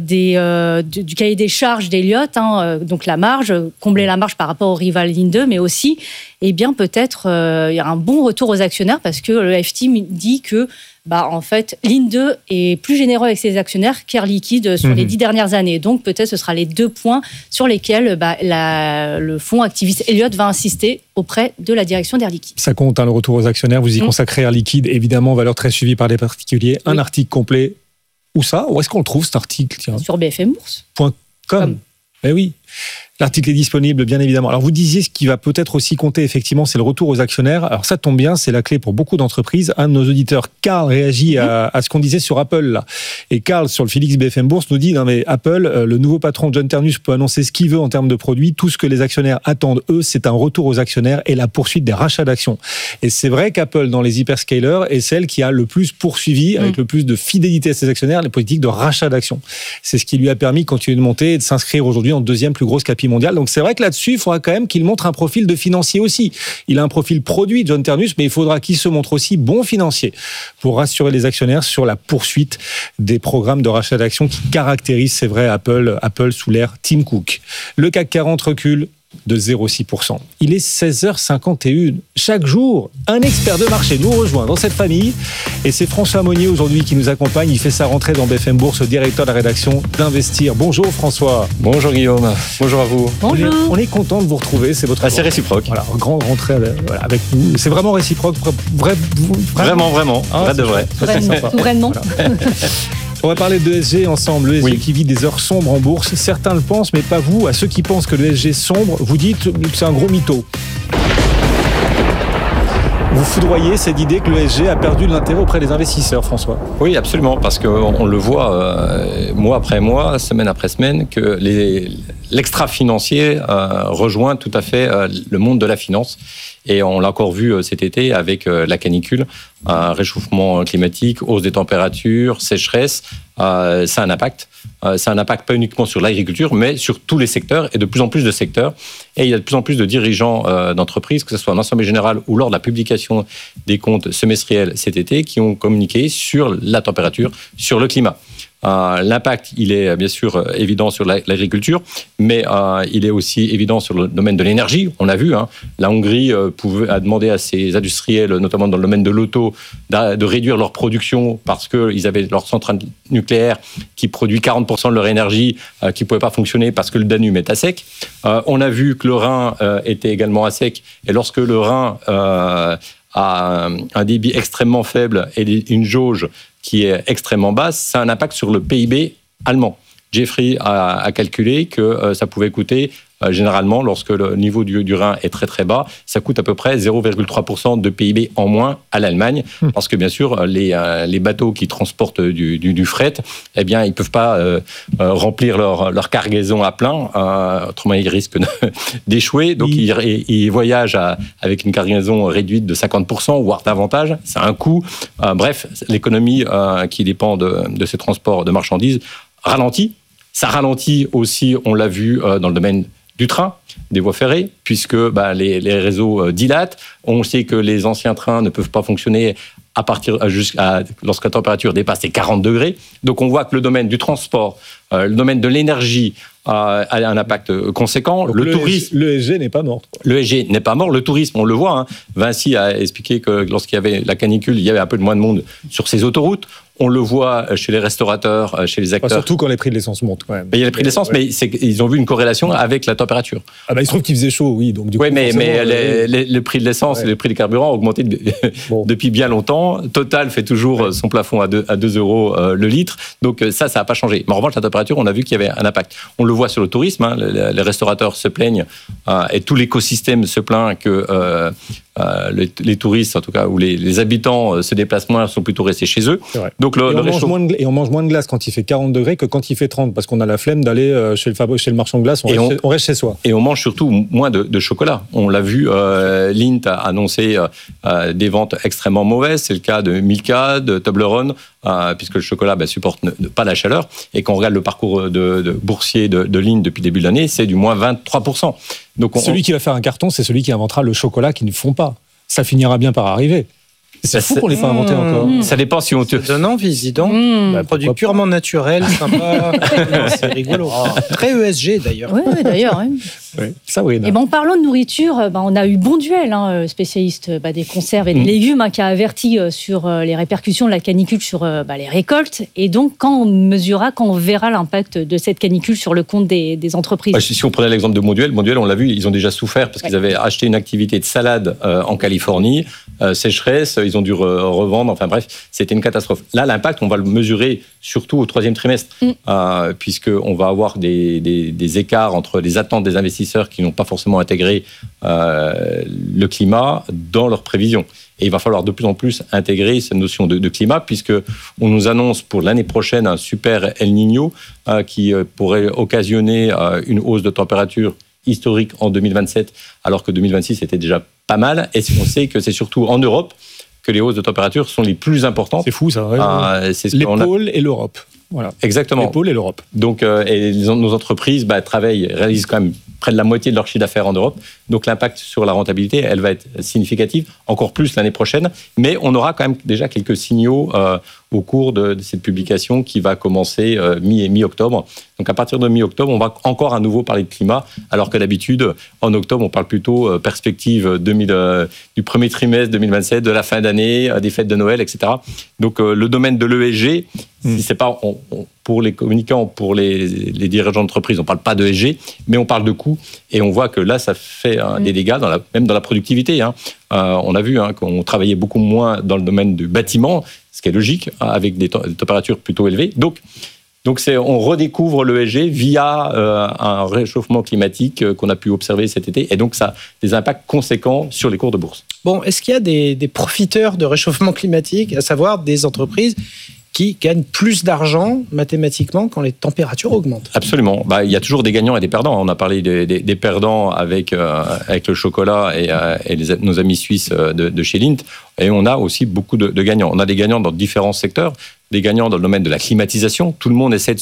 du cahier des charges d'Elliott, donc la marge, combler la marge par rapport au rival Linde 2, mais aussi, peut-être, il y a un bon retour aux actionnaires parce que le FT dit que en fait, Linde 2 est plus généreux avec ses actionnaires qu'Air Liquide sur les 10 dernières années. Donc, peut-être ce sera les 2 points sur lesquels le fonds activiste Elliott va insister auprès de la direction d'Air Liquide. Ça compte, le retour aux actionnaires. Vous y consacrez Air Liquide, évidemment, valeur très suivie par les particuliers. Un article complet. Où ça ? Où est-ce qu'on le trouve, cet article ? Sur bfmbourse.com. Eh oui. L'article est disponible, bien évidemment. Alors, vous disiez ce qui va peut-être aussi compter, effectivement, c'est le retour aux actionnaires. Alors, ça tombe bien, c'est la clé pour beaucoup d'entreprises. Un de nos auditeurs, Karl, réagit à ce qu'on disait sur Apple, là. Et Karl, sur le Félix BFM Bourse, nous dit, non mais Apple, le nouveau patron John Ternus peut annoncer ce qu'il veut en termes de produits. Tout ce que les actionnaires attendent, eux, c'est un retour aux actionnaires et la poursuite des rachats d'actions. Et c'est vrai qu'Apple, dans les hyperscalers, est celle qui a le plus poursuivi, avec le plus de fidélité à ses actionnaires, les politiques de rachat d'actions. C'est ce qui lui a permis de continuer de monter et de s'inscrire aujourd'hui en deuxième plus grosse capi mondiale. Donc c'est vrai que là-dessus, il faudra quand même qu'il montre un profil de financier aussi. Il a un profil produit, John Ternus, mais il faudra qu'il se montre aussi bon financier pour rassurer les actionnaires sur la poursuite des programmes de rachat d'actions qui caractérisent, c'est vrai, Apple sous l'ère Tim Cook. Le CAC 40 recule de 0,6%. Il est 16h51. Chaque jour, un expert de marché nous rejoint dans cette famille. Et c'est François Monnier aujourd'hui qui nous accompagne. Il fait sa rentrée dans BFM Bourse, directeur de la rédaction d'Investir. Bonjour François. Bonjour Guillaume. Bonjour à vous. Bonjour. On est content de vous retrouver. C'est votre c'est réciproque. Voilà, grande rentrée avec vous. C'est vraiment réciproque. Vraiment. Vrai de vrai. Vraiment. Voilà. On va parler de l'ESG ensemble, l'ESG qui vit des heures sombres en bourse. Certains le pensent, mais pas vous. À ceux qui pensent que l'ESG sombre, vous dites que c'est un gros mytho. Vous foudroyez cette idée que l'ESG a perdu de l'intérêt auprès des investisseurs, François? Oui, absolument, parce qu'on le voit mois après mois, semaine après semaine, que l'extra-financier rejoint tout à fait le monde de la finance. Et on l'a encore vu cet été avec la canicule, un réchauffement climatique, hausse des températures, sécheresse. Ça a un impact. Ça a un impact pas uniquement sur l'agriculture, mais sur tous les secteurs et de plus en plus de secteurs. Et il y a de plus en plus de dirigeants d'entreprises, que ce soit en assemblée générale ou lors de la publication des comptes semestriels cet été, qui ont communiqué sur la température, sur le climat. L'impact, il est bien sûr évident sur l'agriculture, mais il est aussi évident sur le domaine de l'énergie. On l'a vu, la Hongrie a demandé à ses industriels, notamment dans le domaine de l'auto, de réduire leur production parce qu'ils avaient leur centrale nucléaire qui produit 40% de leur énergie qui ne pouvait pas fonctionner parce que le Danube est à sec. On a vu que le Rhin était également à sec, et lorsque le Rhin a un débit extrêmement faible et une jauge qui est extrêmement basse, ça a un impact sur le PIB allemand. Jeffrey a calculé que ça pouvait coûter, généralement, lorsque le niveau du Rhin est très très bas, ça coûte à peu près 0,3% de PIB en moins à l'Allemagne, parce que bien sûr, les bateaux qui transportent du fret, eh bien, ils ne peuvent pas remplir leur cargaison à plein, autrement ils risquent d'échouer, donc ils voyagent avec une cargaison réduite de 50%, voire davantage, c'est un coût. Bref, l'économie qui dépend de ces transports de marchandises ralentit. Ça ralentit aussi, on l'a vu dans le domaine du train, des voies ferrées, puisque les réseaux dilatent. On sait que les anciens trains ne peuvent pas fonctionner lorsque la température dépasse les 40 degrés. Donc on voit que le domaine du transport, le domaine de l'énergie a un impact conséquent. Donc l'ESG n'est pas mort. L'ESG n'est pas mort. Le tourisme, on le voit. Vinci a expliqué que lorsqu'il y avait la canicule, il y avait un peu moins de monde sur ces autoroutes. On le voit chez les restaurateurs, chez les acteurs. Surtout quand les prix de l'essence montent. Quand même. Il y a les prix de l'essence, mais ils ont vu une corrélation avec la température. Il se trouve qu'il faisait chaud, oui. Donc, mais le prix de l'essence et le prix des carburants ont augmenté depuis bien longtemps. Total fait toujours son plafond à 2 euros le litre. Donc ça n'a pas changé. Mais en revanche, la température, on a vu qu'il y avait un impact. On le voit sur le tourisme. Les restaurateurs se plaignent et tout l'écosystème se plaint que les touristes, en tout cas, ou les habitants se déplacent moins, sont plutôt restés chez eux. Donc on mange moins de glace quand il fait 40 degrés que quand il fait 30, parce qu'on a la flemme d'aller chez le marchand de glace, on reste chez soi. Et on mange surtout moins de chocolat. On l'a vu, Lindt a annoncé des ventes extrêmement mauvaises. C'est le cas de Milka, de Toblerone, puisque le chocolat supporte pas la chaleur. Et quand on regarde le parcours de boursier de Lindt depuis le début de l'année, c'est du moins 23%. Donc celui qui va faire un carton, c'est celui qui inventera le chocolat qu'ils ne font pas. Ça finira bien par arriver. C'est fou qu'on les fait inventer encore. Ça dépend si on te donne envie, dis donc. Produit purement naturel, sympa. C'est rigolo. Très ESG d'ailleurs. Oui, d'ailleurs. Oui, ça, oui. Et en parlant de nourriture, on a eu Bonduelle, spécialiste des conserves et des légumes, qui a averti sur les répercussions de la canicule sur les récoltes. Et donc, quand on verra l'impact de cette canicule sur le compte des entreprises. Si on prenait l'exemple de Bonduelle, on l'a vu, ils ont déjà souffert parce qu'ils avaient acheté une activité de salade en Californie, sécheresse, ils ont dû revendre, enfin bref, c'était une catastrophe. Là, l'impact, on va le mesurer surtout au 3e trimestre, puisqu'on va avoir des écarts entre les attentes des investisseurs qui n'ont pas forcément intégré le climat dans leurs prévisions. Et il va falloir de plus en plus intégrer cette notion de climat, puisqu'on nous annonce pour l'année prochaine un super El Niño qui pourrait occasionner une hausse de température historique en 2027, alors que 2026 était déjà pas mal. Et on sait que c'est surtout en Europe que les hausses de température sont les plus importantes. C'est fou, ça. Les pôles et l'Europe. Voilà. Exactement. Les pôles et l'Europe. Donc, nos entreprises réalisent quand même près de la moitié de leur chiffre d'affaires en Europe. Donc l'impact sur la rentabilité, elle va être significative, encore plus l'année prochaine. Mais on aura quand même déjà quelques signaux au cours de cette publication qui va commencer mi-octobre. Donc à partir de mi-octobre, on va encore à nouveau parler de climat, alors que d'habitude, en octobre, on parle plutôt perspective du premier trimestre 2027, de la fin d'année, des fêtes de Noël, etc. Donc le domaine de l'ESG, si c'est pas pour les communicants, pour les dirigeants d'entreprise, on ne parle pas de ESG, mais on parle de coûts. Et on voit que là, ça fait des dégâts, même dans la productivité. On a vu qu'on travaillait beaucoup moins dans le domaine du bâtiment, ce qui est logique, avec des températures plutôt élevées. Donc on redécouvre l'ESG via un réchauffement climatique qu'on a pu observer cet été. Et donc, ça a des impacts conséquents sur les cours de bourse. Bon, est-ce qu'il y a des profiteurs de réchauffement climatique, à savoir des entreprises qui gagnent plus d'argent mathématiquement quand les températures augmentent? Absolument. Il y a toujours des gagnants et des perdants. On a parlé des perdants avec le chocolat et nos amis suisses de chez Lindt. Et on a aussi beaucoup de gagnants. On a des gagnants dans différents secteurs. Des gagnants dans le domaine de la climatisation. Tout le monde essaie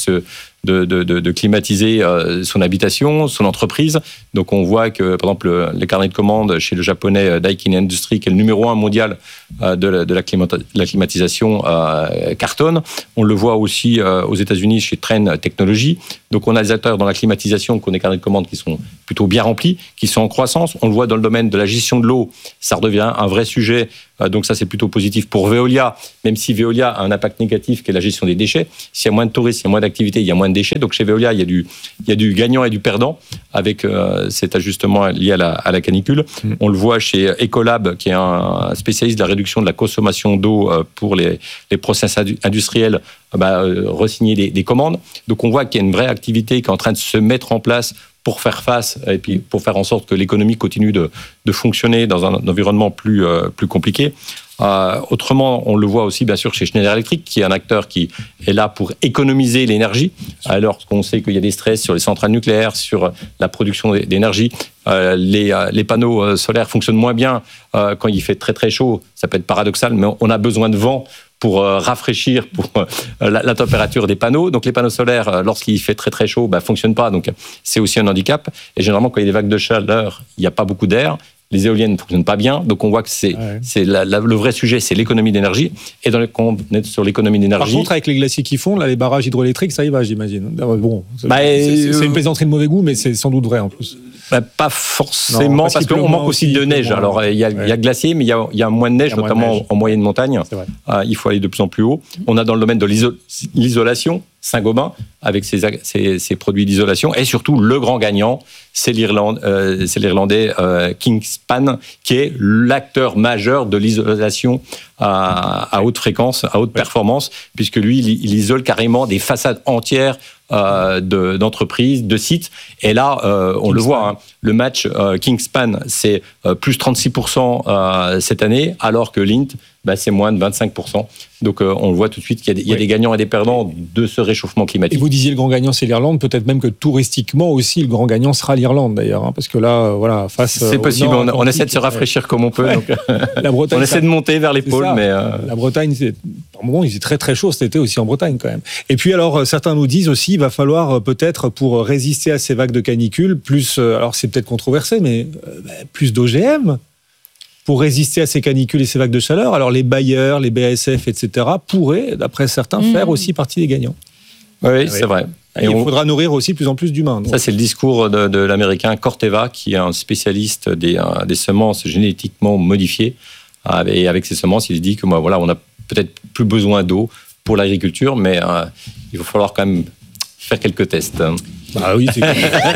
de climatiser son habitation, son entreprise. Donc on voit que, par exemple, les carnets de commandes chez le japonais Daikin Industry, qui est le numéro 1 mondial de la climatisation, cartonne. On le voit aussi aux États-Unis chez Trane Technologies. Donc on a des acteurs dans la climatisation qui ont des carnets de commandes qui sont plutôt bien remplis, qui sont en croissance. On le voit dans le domaine de la gestion de l'eau. Ça redevient un vrai sujet. Donc ça, c'est plutôt positif pour Veolia, même si Veolia a un impact négatif qui est la gestion des déchets. S'il y a moins de touristes, il y a moins d'activités, il y a moins de déchets. Donc chez Veolia, il y a du gagnant et du perdant avec cet ajustement lié à la canicule. On le voit chez Ecolab, qui est un spécialiste de la réduction de la consommation d'eau pour les process industriels, re-signer des commandes. Donc on voit qu'il y a une vraie activité qui est en train de se mettre en place pour faire face et puis pour faire en sorte que l'économie continue de fonctionner dans un environnement plus compliqué. Autrement, on le voit aussi bien sûr chez Schneider Electric, qui est un acteur qui est là pour économiser l'énergie, alors qu'on sait qu'il y a des stress sur les centrales nucléaires, sur la production d'énergie. Les panneaux solaires fonctionnent moins bien quand il fait très très chaud. Ça peut être paradoxal, mais on a besoin de vent pour rafraîchir la température des panneaux. Donc les panneaux solaires, lorsqu'il fait très très chaud, fonctionnent pas. Donc c'est aussi un handicap. Et généralement, quand il y a des vagues de chaleur, il n'y a pas beaucoup d'air. Les éoliennes ne fonctionnent pas bien. Donc on voit que le vrai sujet, c'est l'économie d'énergie. Et quand on est sur l'économie d'énergie... Par contre, avec les glaciers qui fondent, là, les barrages hydroélectriques, ça y va, j'imagine. Bon, c'est une plaisanterie de mauvais goût, mais c'est sans doute vrai en plus. Pas forcément, parce qu'on manque aussi de neige. Alors, il y a glacier, mais il y a moins de neige, notamment en moyenne montagne. Il faut aller de plus en plus haut. On a dans le domaine de l'isolation, Saint-Gobain, avec ses produits d'isolation. Et surtout, le grand gagnant, c'est l'Irlandais Kingspan, qui est l'acteur majeur de l'isolation à haute fréquence, à haute performance, puisque lui, il isole carrément des façades entières d'entreprises, de sites. Et là, on le voit, le match Kingspan, c'est plus 36% cette année, alors que Lindt, c'est moins de 25%. Donc, on le voit tout de suite qu'il y a des gagnants et des perdants de ce réchauffement climatique. Et vous disiez le grand gagnant, c'est l'Irlande. Peut-être même que touristiquement aussi, le grand gagnant sera l'Irlande, d'ailleurs. Parce que là, voilà, face... C'est possible. On essaie de se rafraîchir comme on peut. Donc, la Bretagne, on essaie de monter vers les pôles. Mais la Bretagne, par moment, il faisait très très chaud cet été aussi en Bretagne, quand même. Et puis, alors, certains nous disent aussi, il va falloir peut-être, pour résister à ces vagues de canicule, plus... alors, c'est peut-être controversé, mais plus d'OGM pour résister à ces canicules et ces vagues de chaleur. Alors les bailleurs, les BASF, etc. pourraient, d'après certains, faire aussi partie des gagnants. Oui, c'est vrai. Et il faudra nourrir aussi de plus en plus d'humains. Ça, c'est le discours de l'Américain Corteva, qui est un spécialiste des semences génétiquement modifiées. Et avec ces semences, il dit que on a peut-être plus besoin d'eau pour l'agriculture, mais il va falloir quand même faire quelques tests. Oui, c'est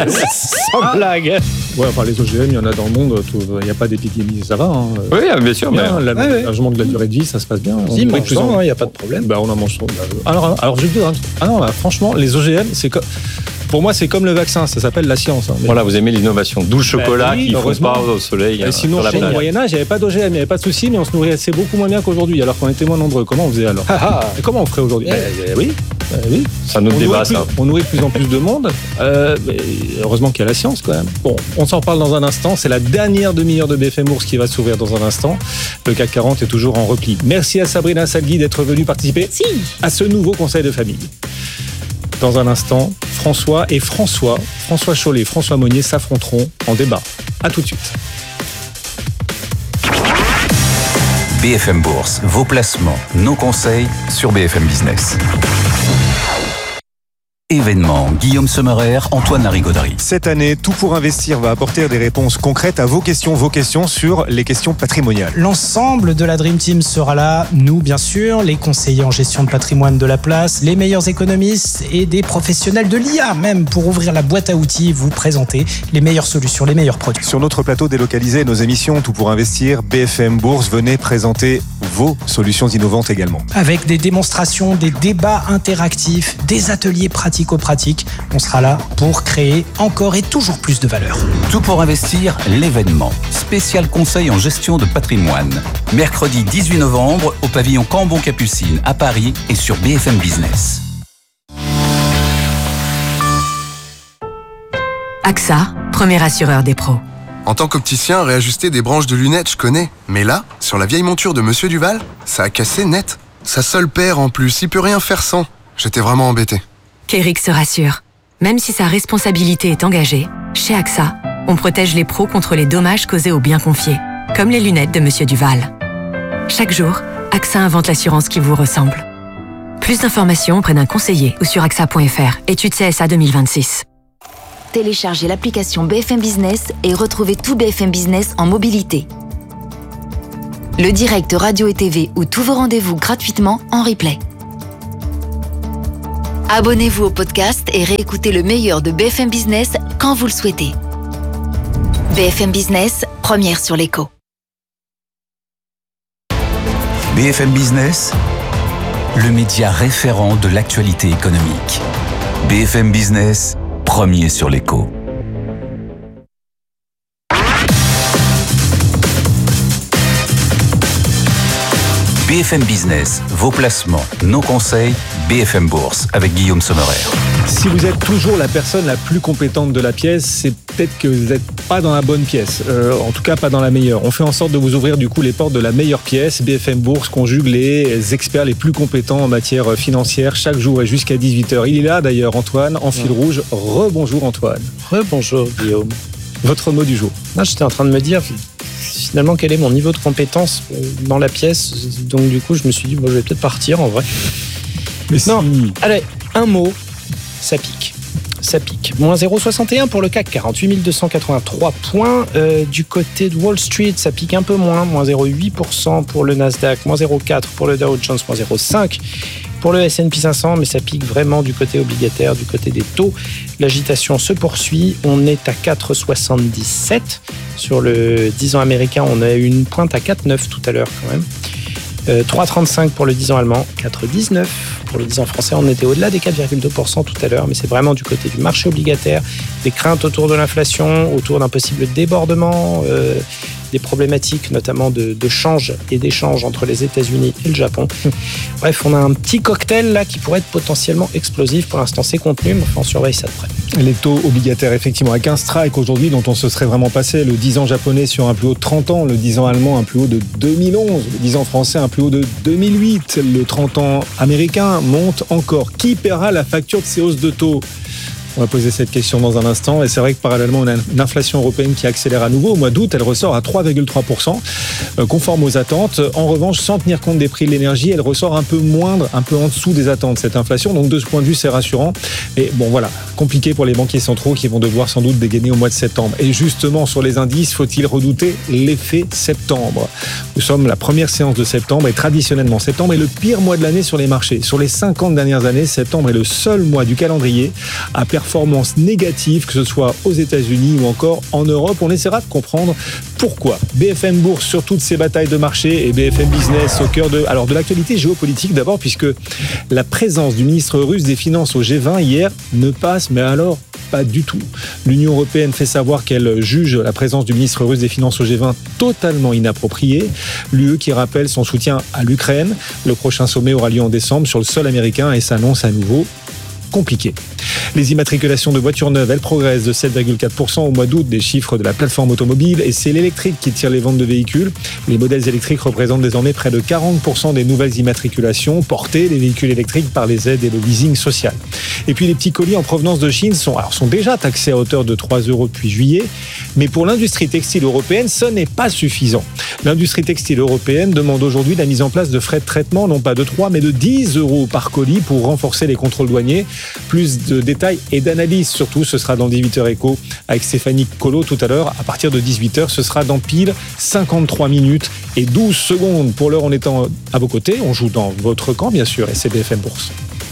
sans blague. Ouais, enfin les OGM, il y en a dans le monde. Il n'y a pas d'épidémie, ça va. Oui, bien sûr. L'aménagement de la durée de vie, ça se passe bien. Si, il n'y a pas de problème. On en mange. Alors je vais dire. Franchement, les OGM, pour moi, c'est comme le vaccin. Ça s'appelle la science. Voilà, vous aimez l'innovation. D'où le chocolat qui ne faut pas au soleil. Sinon, au Moyen-Âge, il n'y avait pas d'OGM, il n'y avait pas de soucis, mais on se nourrissait beaucoup moins bien qu'aujourd'hui, alors qu'on était moins nombreux. Comment on faisait alors? Et comment on ferait aujourd'hui? Oui. C'est un autre débat, ça. On nourrit de plus en plus de monde. Mais heureusement qu'il y a la science, quand même. Bon, on s'en reparle dans un instant. C'est la dernière demi-heure de BFM Bourse qui va s'ouvrir dans un instant. Le CAC 40 est toujours en repli. Merci à Sabrina Salgui d'être venue participer à ce nouveau conseil de famille. Dans un instant, François et François Chollet et François Monnier s'affronteront en débat. À tout de suite. BFM Bourse, vos placements, nos conseils sur BFM Business. Événement, Guillaume Sommerer, Antoine Larigauderie. Cette année, Tout pour investir va apporter des réponses concrètes à vos questions sur les questions patrimoniales. L'ensemble de la Dream Team sera là, nous bien sûr, les conseillers en gestion de patrimoine de la place, les meilleurs économistes et des professionnels de l'IA même pour ouvrir la boîte à outils, vous présenter les meilleures solutions, les meilleurs produits. Sur notre plateau délocalisé, nos émissions Tout pour investir, BFM Bourse, venez présenter vos solutions innovantes également. Avec des démonstrations, des débats interactifs, des ateliers pratico-pratiques, on sera là pour créer encore et toujours plus de valeur. Tout pour investir, l'événement. Spécial conseil en gestion de patrimoine. Mercredi 18 novembre au pavillon Cambon-Capucine à Paris et sur BFM Business. AXA, premier assureur des pros. En tant qu'opticien, réajuster des branches de lunettes, je connais. Mais là, sur la vieille monture de Monsieur Duval, ça a cassé net. Sa seule paire en plus, il peut rien faire sans. J'étais vraiment embêté. Qu'Eric se rassure. Même si sa responsabilité est engagée, chez AXA, on protège les pros contre les dommages causés aux biens confiés, comme les lunettes de Monsieur Duval. Chaque jour, AXA invente l'assurance qui vous ressemble. Plus d'informations auprès d'un conseiller ou sur axa.fr. Étude CSA 2026. Téléchargez l'application BFM Business et retrouvez tout BFM Business en mobilité. Le direct radio et TV ou tous vos rendez-vous gratuitement en replay. Abonnez-vous au podcast et réécoutez le meilleur de BFM Business quand vous le souhaitez. BFM Business, première sur l'écho. BFM Business, le média référent de l'actualité économique. BFM Business, premier sur l'écho. BFM Business, vos placements, nos conseils, BFM Bourse avec Guillaume Sommerer. Si vous êtes toujours la personne la plus compétente de la pièce, c'est peut-être que vous n'êtes pas dans la bonne pièce. En tout cas, pas dans la meilleure. On fait en sorte de vous ouvrir du coup les portes de la meilleure pièce. BFM Bourse conjugue les experts les plus compétents en matière financière chaque jour et jusqu'à 18h. Il est là d'ailleurs, Antoine, en fil rouge. Rebonjour Antoine. Rebonjour Guillaume. Votre mot du jour. J'étais en train de me dire finalement quel est mon niveau de compétence dans la pièce. Donc du coup, je me suis dit, bon, je vais peut-être partir en vrai. Mais non, si. Allez, un mot, ça pique. Ça pique. Moins 0,61 pour le CAC, 48 283 points. Du côté de Wall Street, ça pique un peu moins. Moins 0,8% pour le Nasdaq, moins 0,4% pour le Dow Jones, moins 0,5% pour le S&P 500, mais ça pique vraiment du côté obligataire, du côté des taux. L'agitation se poursuit. On est à 4,77. Sur le 10 ans américain, on a eu une pointe à 4,9 tout à l'heure quand même. 3,35 pour le 10 ans allemand, 4,19 pour le 10 ans français. On était au-delà des 4,2% tout à l'heure, mais c'est vraiment du côté du marché obligataire, des craintes autour de l'inflation, autour d'un possible débordement, des problématiques notamment de change et d'échange entre les États-Unis et le Japon. Bref, on a un petit cocktail là qui pourrait être potentiellement explosif. Pour l'instant, c'est contenu, mais enfin, on surveille ça de près. Les taux obligataires, effectivement, avec un strike aujourd'hui dont on se serait vraiment passé. Le 10 ans japonais sur un plus haut de 30 ans, le 10 ans allemand un plus haut de 2011, le 10 ans français un plus haut de 2008. Le 30 ans américain monte encore. Qui paiera la facture de ces hausses de taux ? On va poser cette question dans un instant. Et c'est vrai que parallèlement, on a une inflation européenne qui accélère à nouveau. Au mois d'août, elle ressort à 3,3%, conforme aux attentes. En revanche, sans tenir compte des prix de l'énergie, elle ressort un peu moindre, un peu en dessous des attentes, cette inflation. Donc de ce point de vue, c'est rassurant. Et bon, voilà, compliqué pour les banquiers centraux qui vont devoir sans doute dégainer au mois de septembre. Et justement, sur les indices, faut-il redouter l'effet septembre ? Nous sommes la première séance de septembre et traditionnellement, septembre est le pire mois de l'année sur les marchés. Sur les 50 dernières années, septembre est le seul mois du calendrier à performance négative, que ce soit aux États-Unis ou encore en Europe. On essaiera de comprendre pourquoi. BFM Bourse sur toutes ces batailles de marché et BFM Business au cœur de l'actualité géopolitique d'abord, puisque la présence du ministre russe des Finances au G20 hier ne passe, mais alors pas du tout. L'Union européenne fait savoir qu'elle juge la présence du ministre russe des Finances au G20 totalement inappropriée. L'UE qui rappelle son soutien à l'Ukraine. Le prochain sommet aura lieu en décembre sur le sol américain et s'annonce à nouveau compliqué. Les immatriculations de voitures neuves, elles progressent de 7,4% au mois d'août, des chiffres de la plateforme automobile, et c'est l'électrique qui tire les ventes de véhicules. Les modèles électriques représentent désormais près de 40% des nouvelles immatriculations portées, les véhicules électriques, par les aides et le leasing social. Et puis les petits colis en provenance de Chine sont déjà taxés à hauteur de 3 € depuis juillet, mais pour l'industrie textile européenne, ce n'est pas suffisant. L'industrie textile européenne demande aujourd'hui la mise en place de frais de traitement, non pas de 3, mais de 10 € par colis pour renforcer les contrôles douaniers. Plus de détails et d'analyses, surtout, ce sera dans 18h Éco avec Stéphanie Colo tout à l'heure. À partir de 18h, ce sera dans pile 53 minutes et 12 secondes. Pour l'heure, on est à vos côtés. On joue dans votre camp, bien sûr, et c'est BFM Bourse.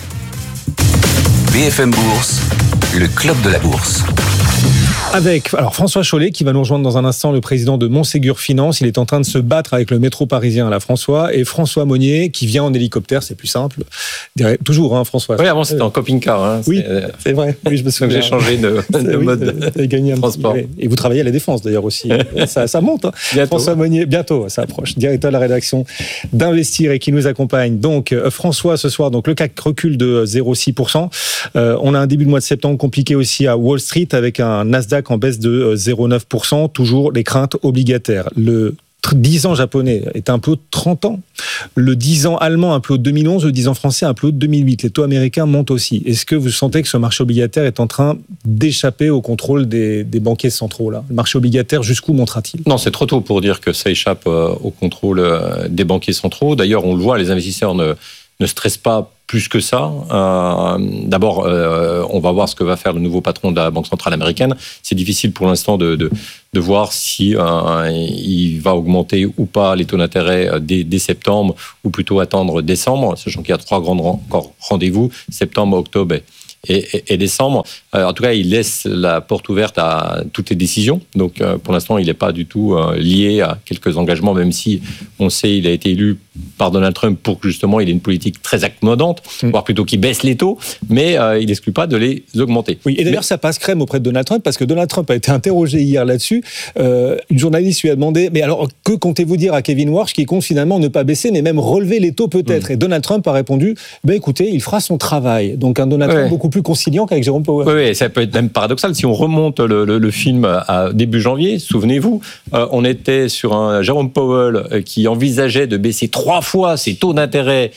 BFM Bourse, le club de la bourse. Avec François Chollet qui va nous rejoindre dans un instant, le président de Montségur Finance. Il est en train de se battre avec le métro parisien, là, François. Et François Monnier qui vient en hélicoptère, c'est plus simple. Toujours, François. Oui, avant c'était en camping-car. Oui, c'est vrai. Oui, je me souviens. Donc j'ai changé de mode de transport. Et vous travaillez à la Défense d'ailleurs aussi. ça monte. Bientôt. François Monnier, bientôt, ça approche. Directeur de la rédaction d'Investir et qui nous accompagne. Donc François, ce soir, donc le CAC recule de 0,6%. On a un début de mois de septembre compliqué aussi à Wall Street avec un Nasdaq en baisse de 0,9%, toujours les craintes obligataires. Le 10 ans japonais est un peu haut de 30 ans. Le 10 ans allemand un peu haut de 2011, le 10 ans français un peu haut de 2008. Les taux américains montent aussi. Est-ce que vous sentez que ce marché obligataire est en train d'échapper au contrôle des banquiers centraux là ? Le marché obligataire, jusqu'où montera-t-il ? Non, c'est trop tôt pour dire que ça échappe au contrôle des banquiers centraux. D'ailleurs, on le voit, les investisseurs ne stressent pas plus que ça. D'abord, on va voir ce que va faire le nouveau patron de la Banque centrale américaine. C'est difficile pour l'instant de voir si il va augmenter ou pas les taux d'intérêt dès septembre, ou plutôt attendre décembre, sachant qu'il y a 3 grands rendez-vous, septembre, octobre et décembre. En tout cas, il laisse la porte ouverte à toutes les décisions. Donc, pour l'instant, il n'est pas du tout lié à quelques engagements, même si on sait il a été élu par Donald Trump pour que justement il ait une politique très accommodante, voire plutôt qu'il baisse les taux, mais il n'exclut pas de les augmenter. Oui, et d'ailleurs, ça passe crème auprès de Donald Trump, parce que Donald Trump a été interrogé hier là-dessus. Une journaliste lui a demandé, mais alors, que comptez-vous dire à Kevin Warsh qui compte finalement ne pas baisser, mais même relever les taux peut-être ? Et Donald Trump a répondu, écoutez, il fera son travail. Donc un Donald Trump beaucoup plus conciliant qu'avec Jérôme Powell. Oui, ça peut être même paradoxal. Si on remonte le film à début janvier, souvenez-vous, on était sur un Jérôme Powell qui envisageait de baisser 3 fois ses taux d'intérêt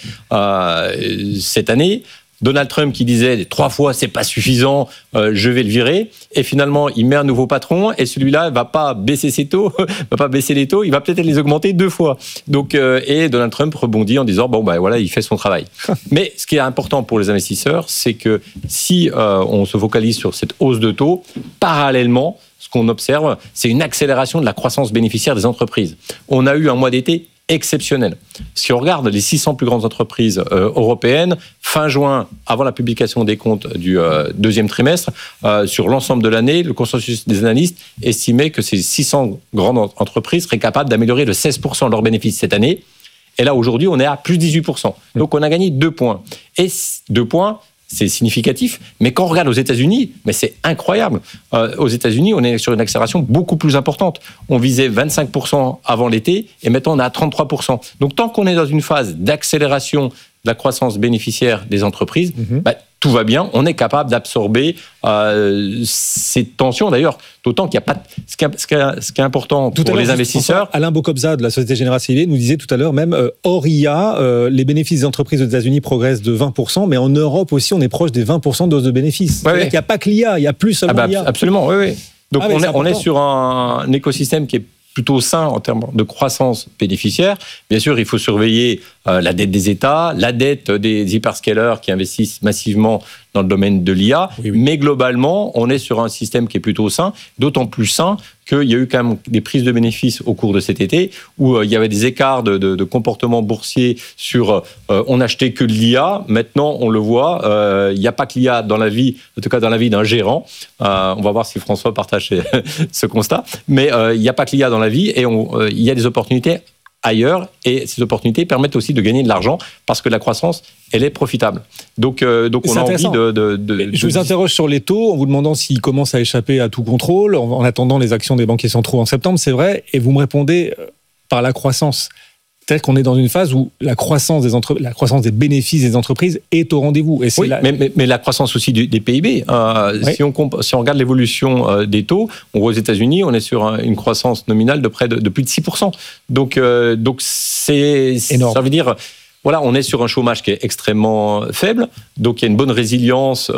cette année. Donald Trump qui disait 3 fois c'est pas suffisant, je vais le virer. Et finalement, il met un nouveau patron et celui-là va pas baisser ses taux, va pas baisser les taux, il va peut-être les augmenter 2 fois. Donc, et Donald Trump rebondit en disant voilà, il fait son travail. Mais ce qui est important pour les investisseurs, c'est que si on se focalise sur cette hausse de taux, parallèlement, ce qu'on observe, c'est une accélération de la croissance bénéficiaire des entreprises. On a eu un mois d'été exceptionnel. Si on regarde les 600 plus grandes entreprises européennes, fin juin, avant la publication des comptes du deuxième trimestre, sur l'ensemble de l'année, le consensus des analystes estimait que ces 600 grandes entreprises seraient capables d'améliorer de 16% de leurs bénéfices cette année. Et là, aujourd'hui, on est à plus 18%. Donc, on a gagné 2 points. Et 2 points, c'est significatif, mais quand on regarde aux États-Unis, mais c'est incroyable. Aux États-Unis, on est sur une accélération beaucoup plus importante. On visait 25% avant l'été, et maintenant on est à 33%. Donc tant qu'on est dans une phase d'accélération de la croissance bénéficiaire des entreprises, tout va bien. On est capable d'absorber ces tensions. D'ailleurs, d'autant qu'il n'y a pas. Ce qui est important pour les investisseurs. Alain Bokobza de la Société Générale Civile nous disait tout à l'heure même hors IA, les bénéfices des entreprises aux États-Unis progressent de 20%, mais en Europe aussi, on est proche des 20% de hausse de bénéfices. Il n'y a pas que l'IA, il y a plus seulement l'IA. Absolument, oui. Donc on est sur un écosystème qui est plutôt sain en termes de croissance bénéficiaire. Bien sûr, il faut surveiller la dette des États, la dette des hyperscalers qui investissent massivement dans le domaine de l'IA. Mais globalement, on est sur un système qui est plutôt sain, d'autant plus sain qu'il y a eu quand même des prises de bénéfices au cours de cet été où il y avait des écarts de comportement boursier sur on n'achetait que de l'IA. Maintenant, on le voit, il n'y a pas que l'IA dans la vie, en tout cas dans la vie d'un gérant. On va voir si François partage ce constat. Mais il n'y a pas que l'IA dans la vie et il y a des opportunités ailleurs, et ces opportunités permettent aussi de gagner de l'argent parce que la croissance, elle est profitable. Donc on a envie Je vous interroge sur les taux en vous demandant s'ils commencent à échapper à tout contrôle en attendant les actions des banquiers centraux en septembre, c'est vrai, et vous me répondez par la croissance. C'est-à-dire qu'on est dans une phase où la croissance des bénéfices des entreprises est au rendez-vous. Et c'est mais la croissance aussi des PIB. Si on regarde l'évolution des taux, on voit aux États-Unis, on est sur une croissance nominale de plus de 6%. Donc c'est énorme. Ça veut dire... Voilà, on est sur un chômage qui est extrêmement faible, donc il y a une bonne résilience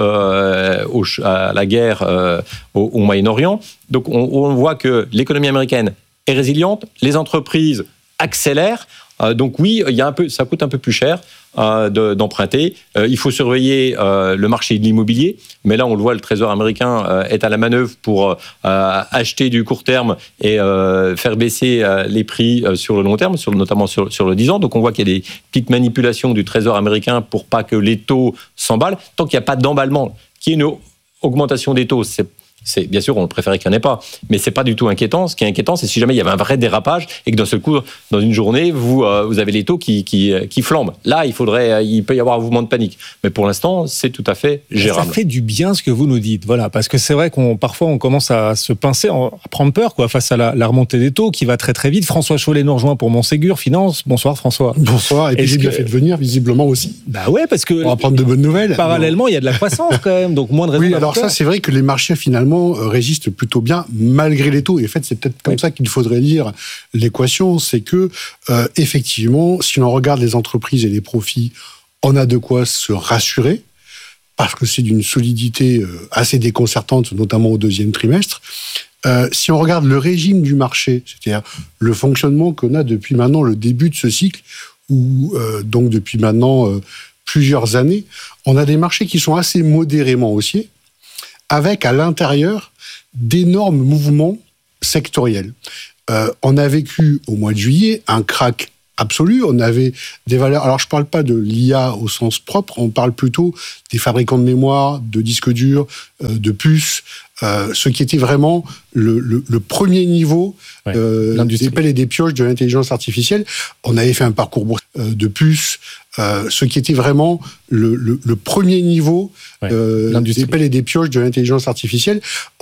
à la guerre au Moyen-Orient. Donc on voit que l'économie américaine est résiliente, les entreprises accélèrent. Donc oui, ça coûte un peu plus cher d'emprunter. Il faut surveiller le marché de l'immobilier, mais là on le voit, le Trésor américain est à la manœuvre pour acheter du court terme et faire baisser les prix sur le long terme, notamment sur le 10 ans. Donc on voit qu'il y a des petites manipulations du Trésor américain pour pas que les taux s'emballent. Tant qu'il n'y a pas d'emballement, qu'il y ait une augmentation des taux, c'est bien sûr, on préférait qu'il n'y en ait pas, mais c'est pas du tout inquiétant. Ce qui est inquiétant, c'est si jamais il y avait un vrai dérapage et que d'un seul coup, dans une journée, vous avez les taux qui flambent. Là, il peut y avoir un mouvement de panique. Mais pour l'instant, c'est tout à fait gérable. Ça fait du bien ce que vous nous dites, voilà, parce que c'est vrai parfois on commence à se pincer, à prendre peur, face à la remontée des taux qui va très très vite. François Chollet nous rejoint pour Montségur Finance. Bonsoir François. Bonsoir. Et puis j'ai bien fait de venir visiblement aussi. Bah ouais, parce que on va prendre de bonnes nouvelles. Parallèlement, il y a de la croissance quand même, donc moins de raisons. Oui, alors ça, c'est vrai que les marchés finalement résistent plutôt bien malgré les taux. Et en fait, c'est peut-être comme ça qu'il faudrait lire l'équation, c'est que effectivement, si l'on regarde les entreprises et les profits, on a de quoi se rassurer parce que c'est d'une solidité assez déconcertante, notamment au deuxième trimestre. Si on regarde le régime du marché, c'est-à-dire le fonctionnement qu'on a depuis maintenant le début de ce cycle, ou donc depuis maintenant plusieurs années, on a des marchés qui sont assez modérément haussiers, avec à l'intérieur d'énormes mouvements sectoriels. On a vécu au mois de juillet un krach absolu. On avait des valeurs... Alors, je ne parle pas de l'IA au sens propre, on parle plutôt des fabricants de mémoire, de disques durs, de puces, ce qui était vraiment le premier niveau des pelles et des pioches de l'intelligence artificielle. On avait fait un parcours de puces, ce qui était vraiment le premier niveau des pelles et des pioches de l'intelligence artificielle.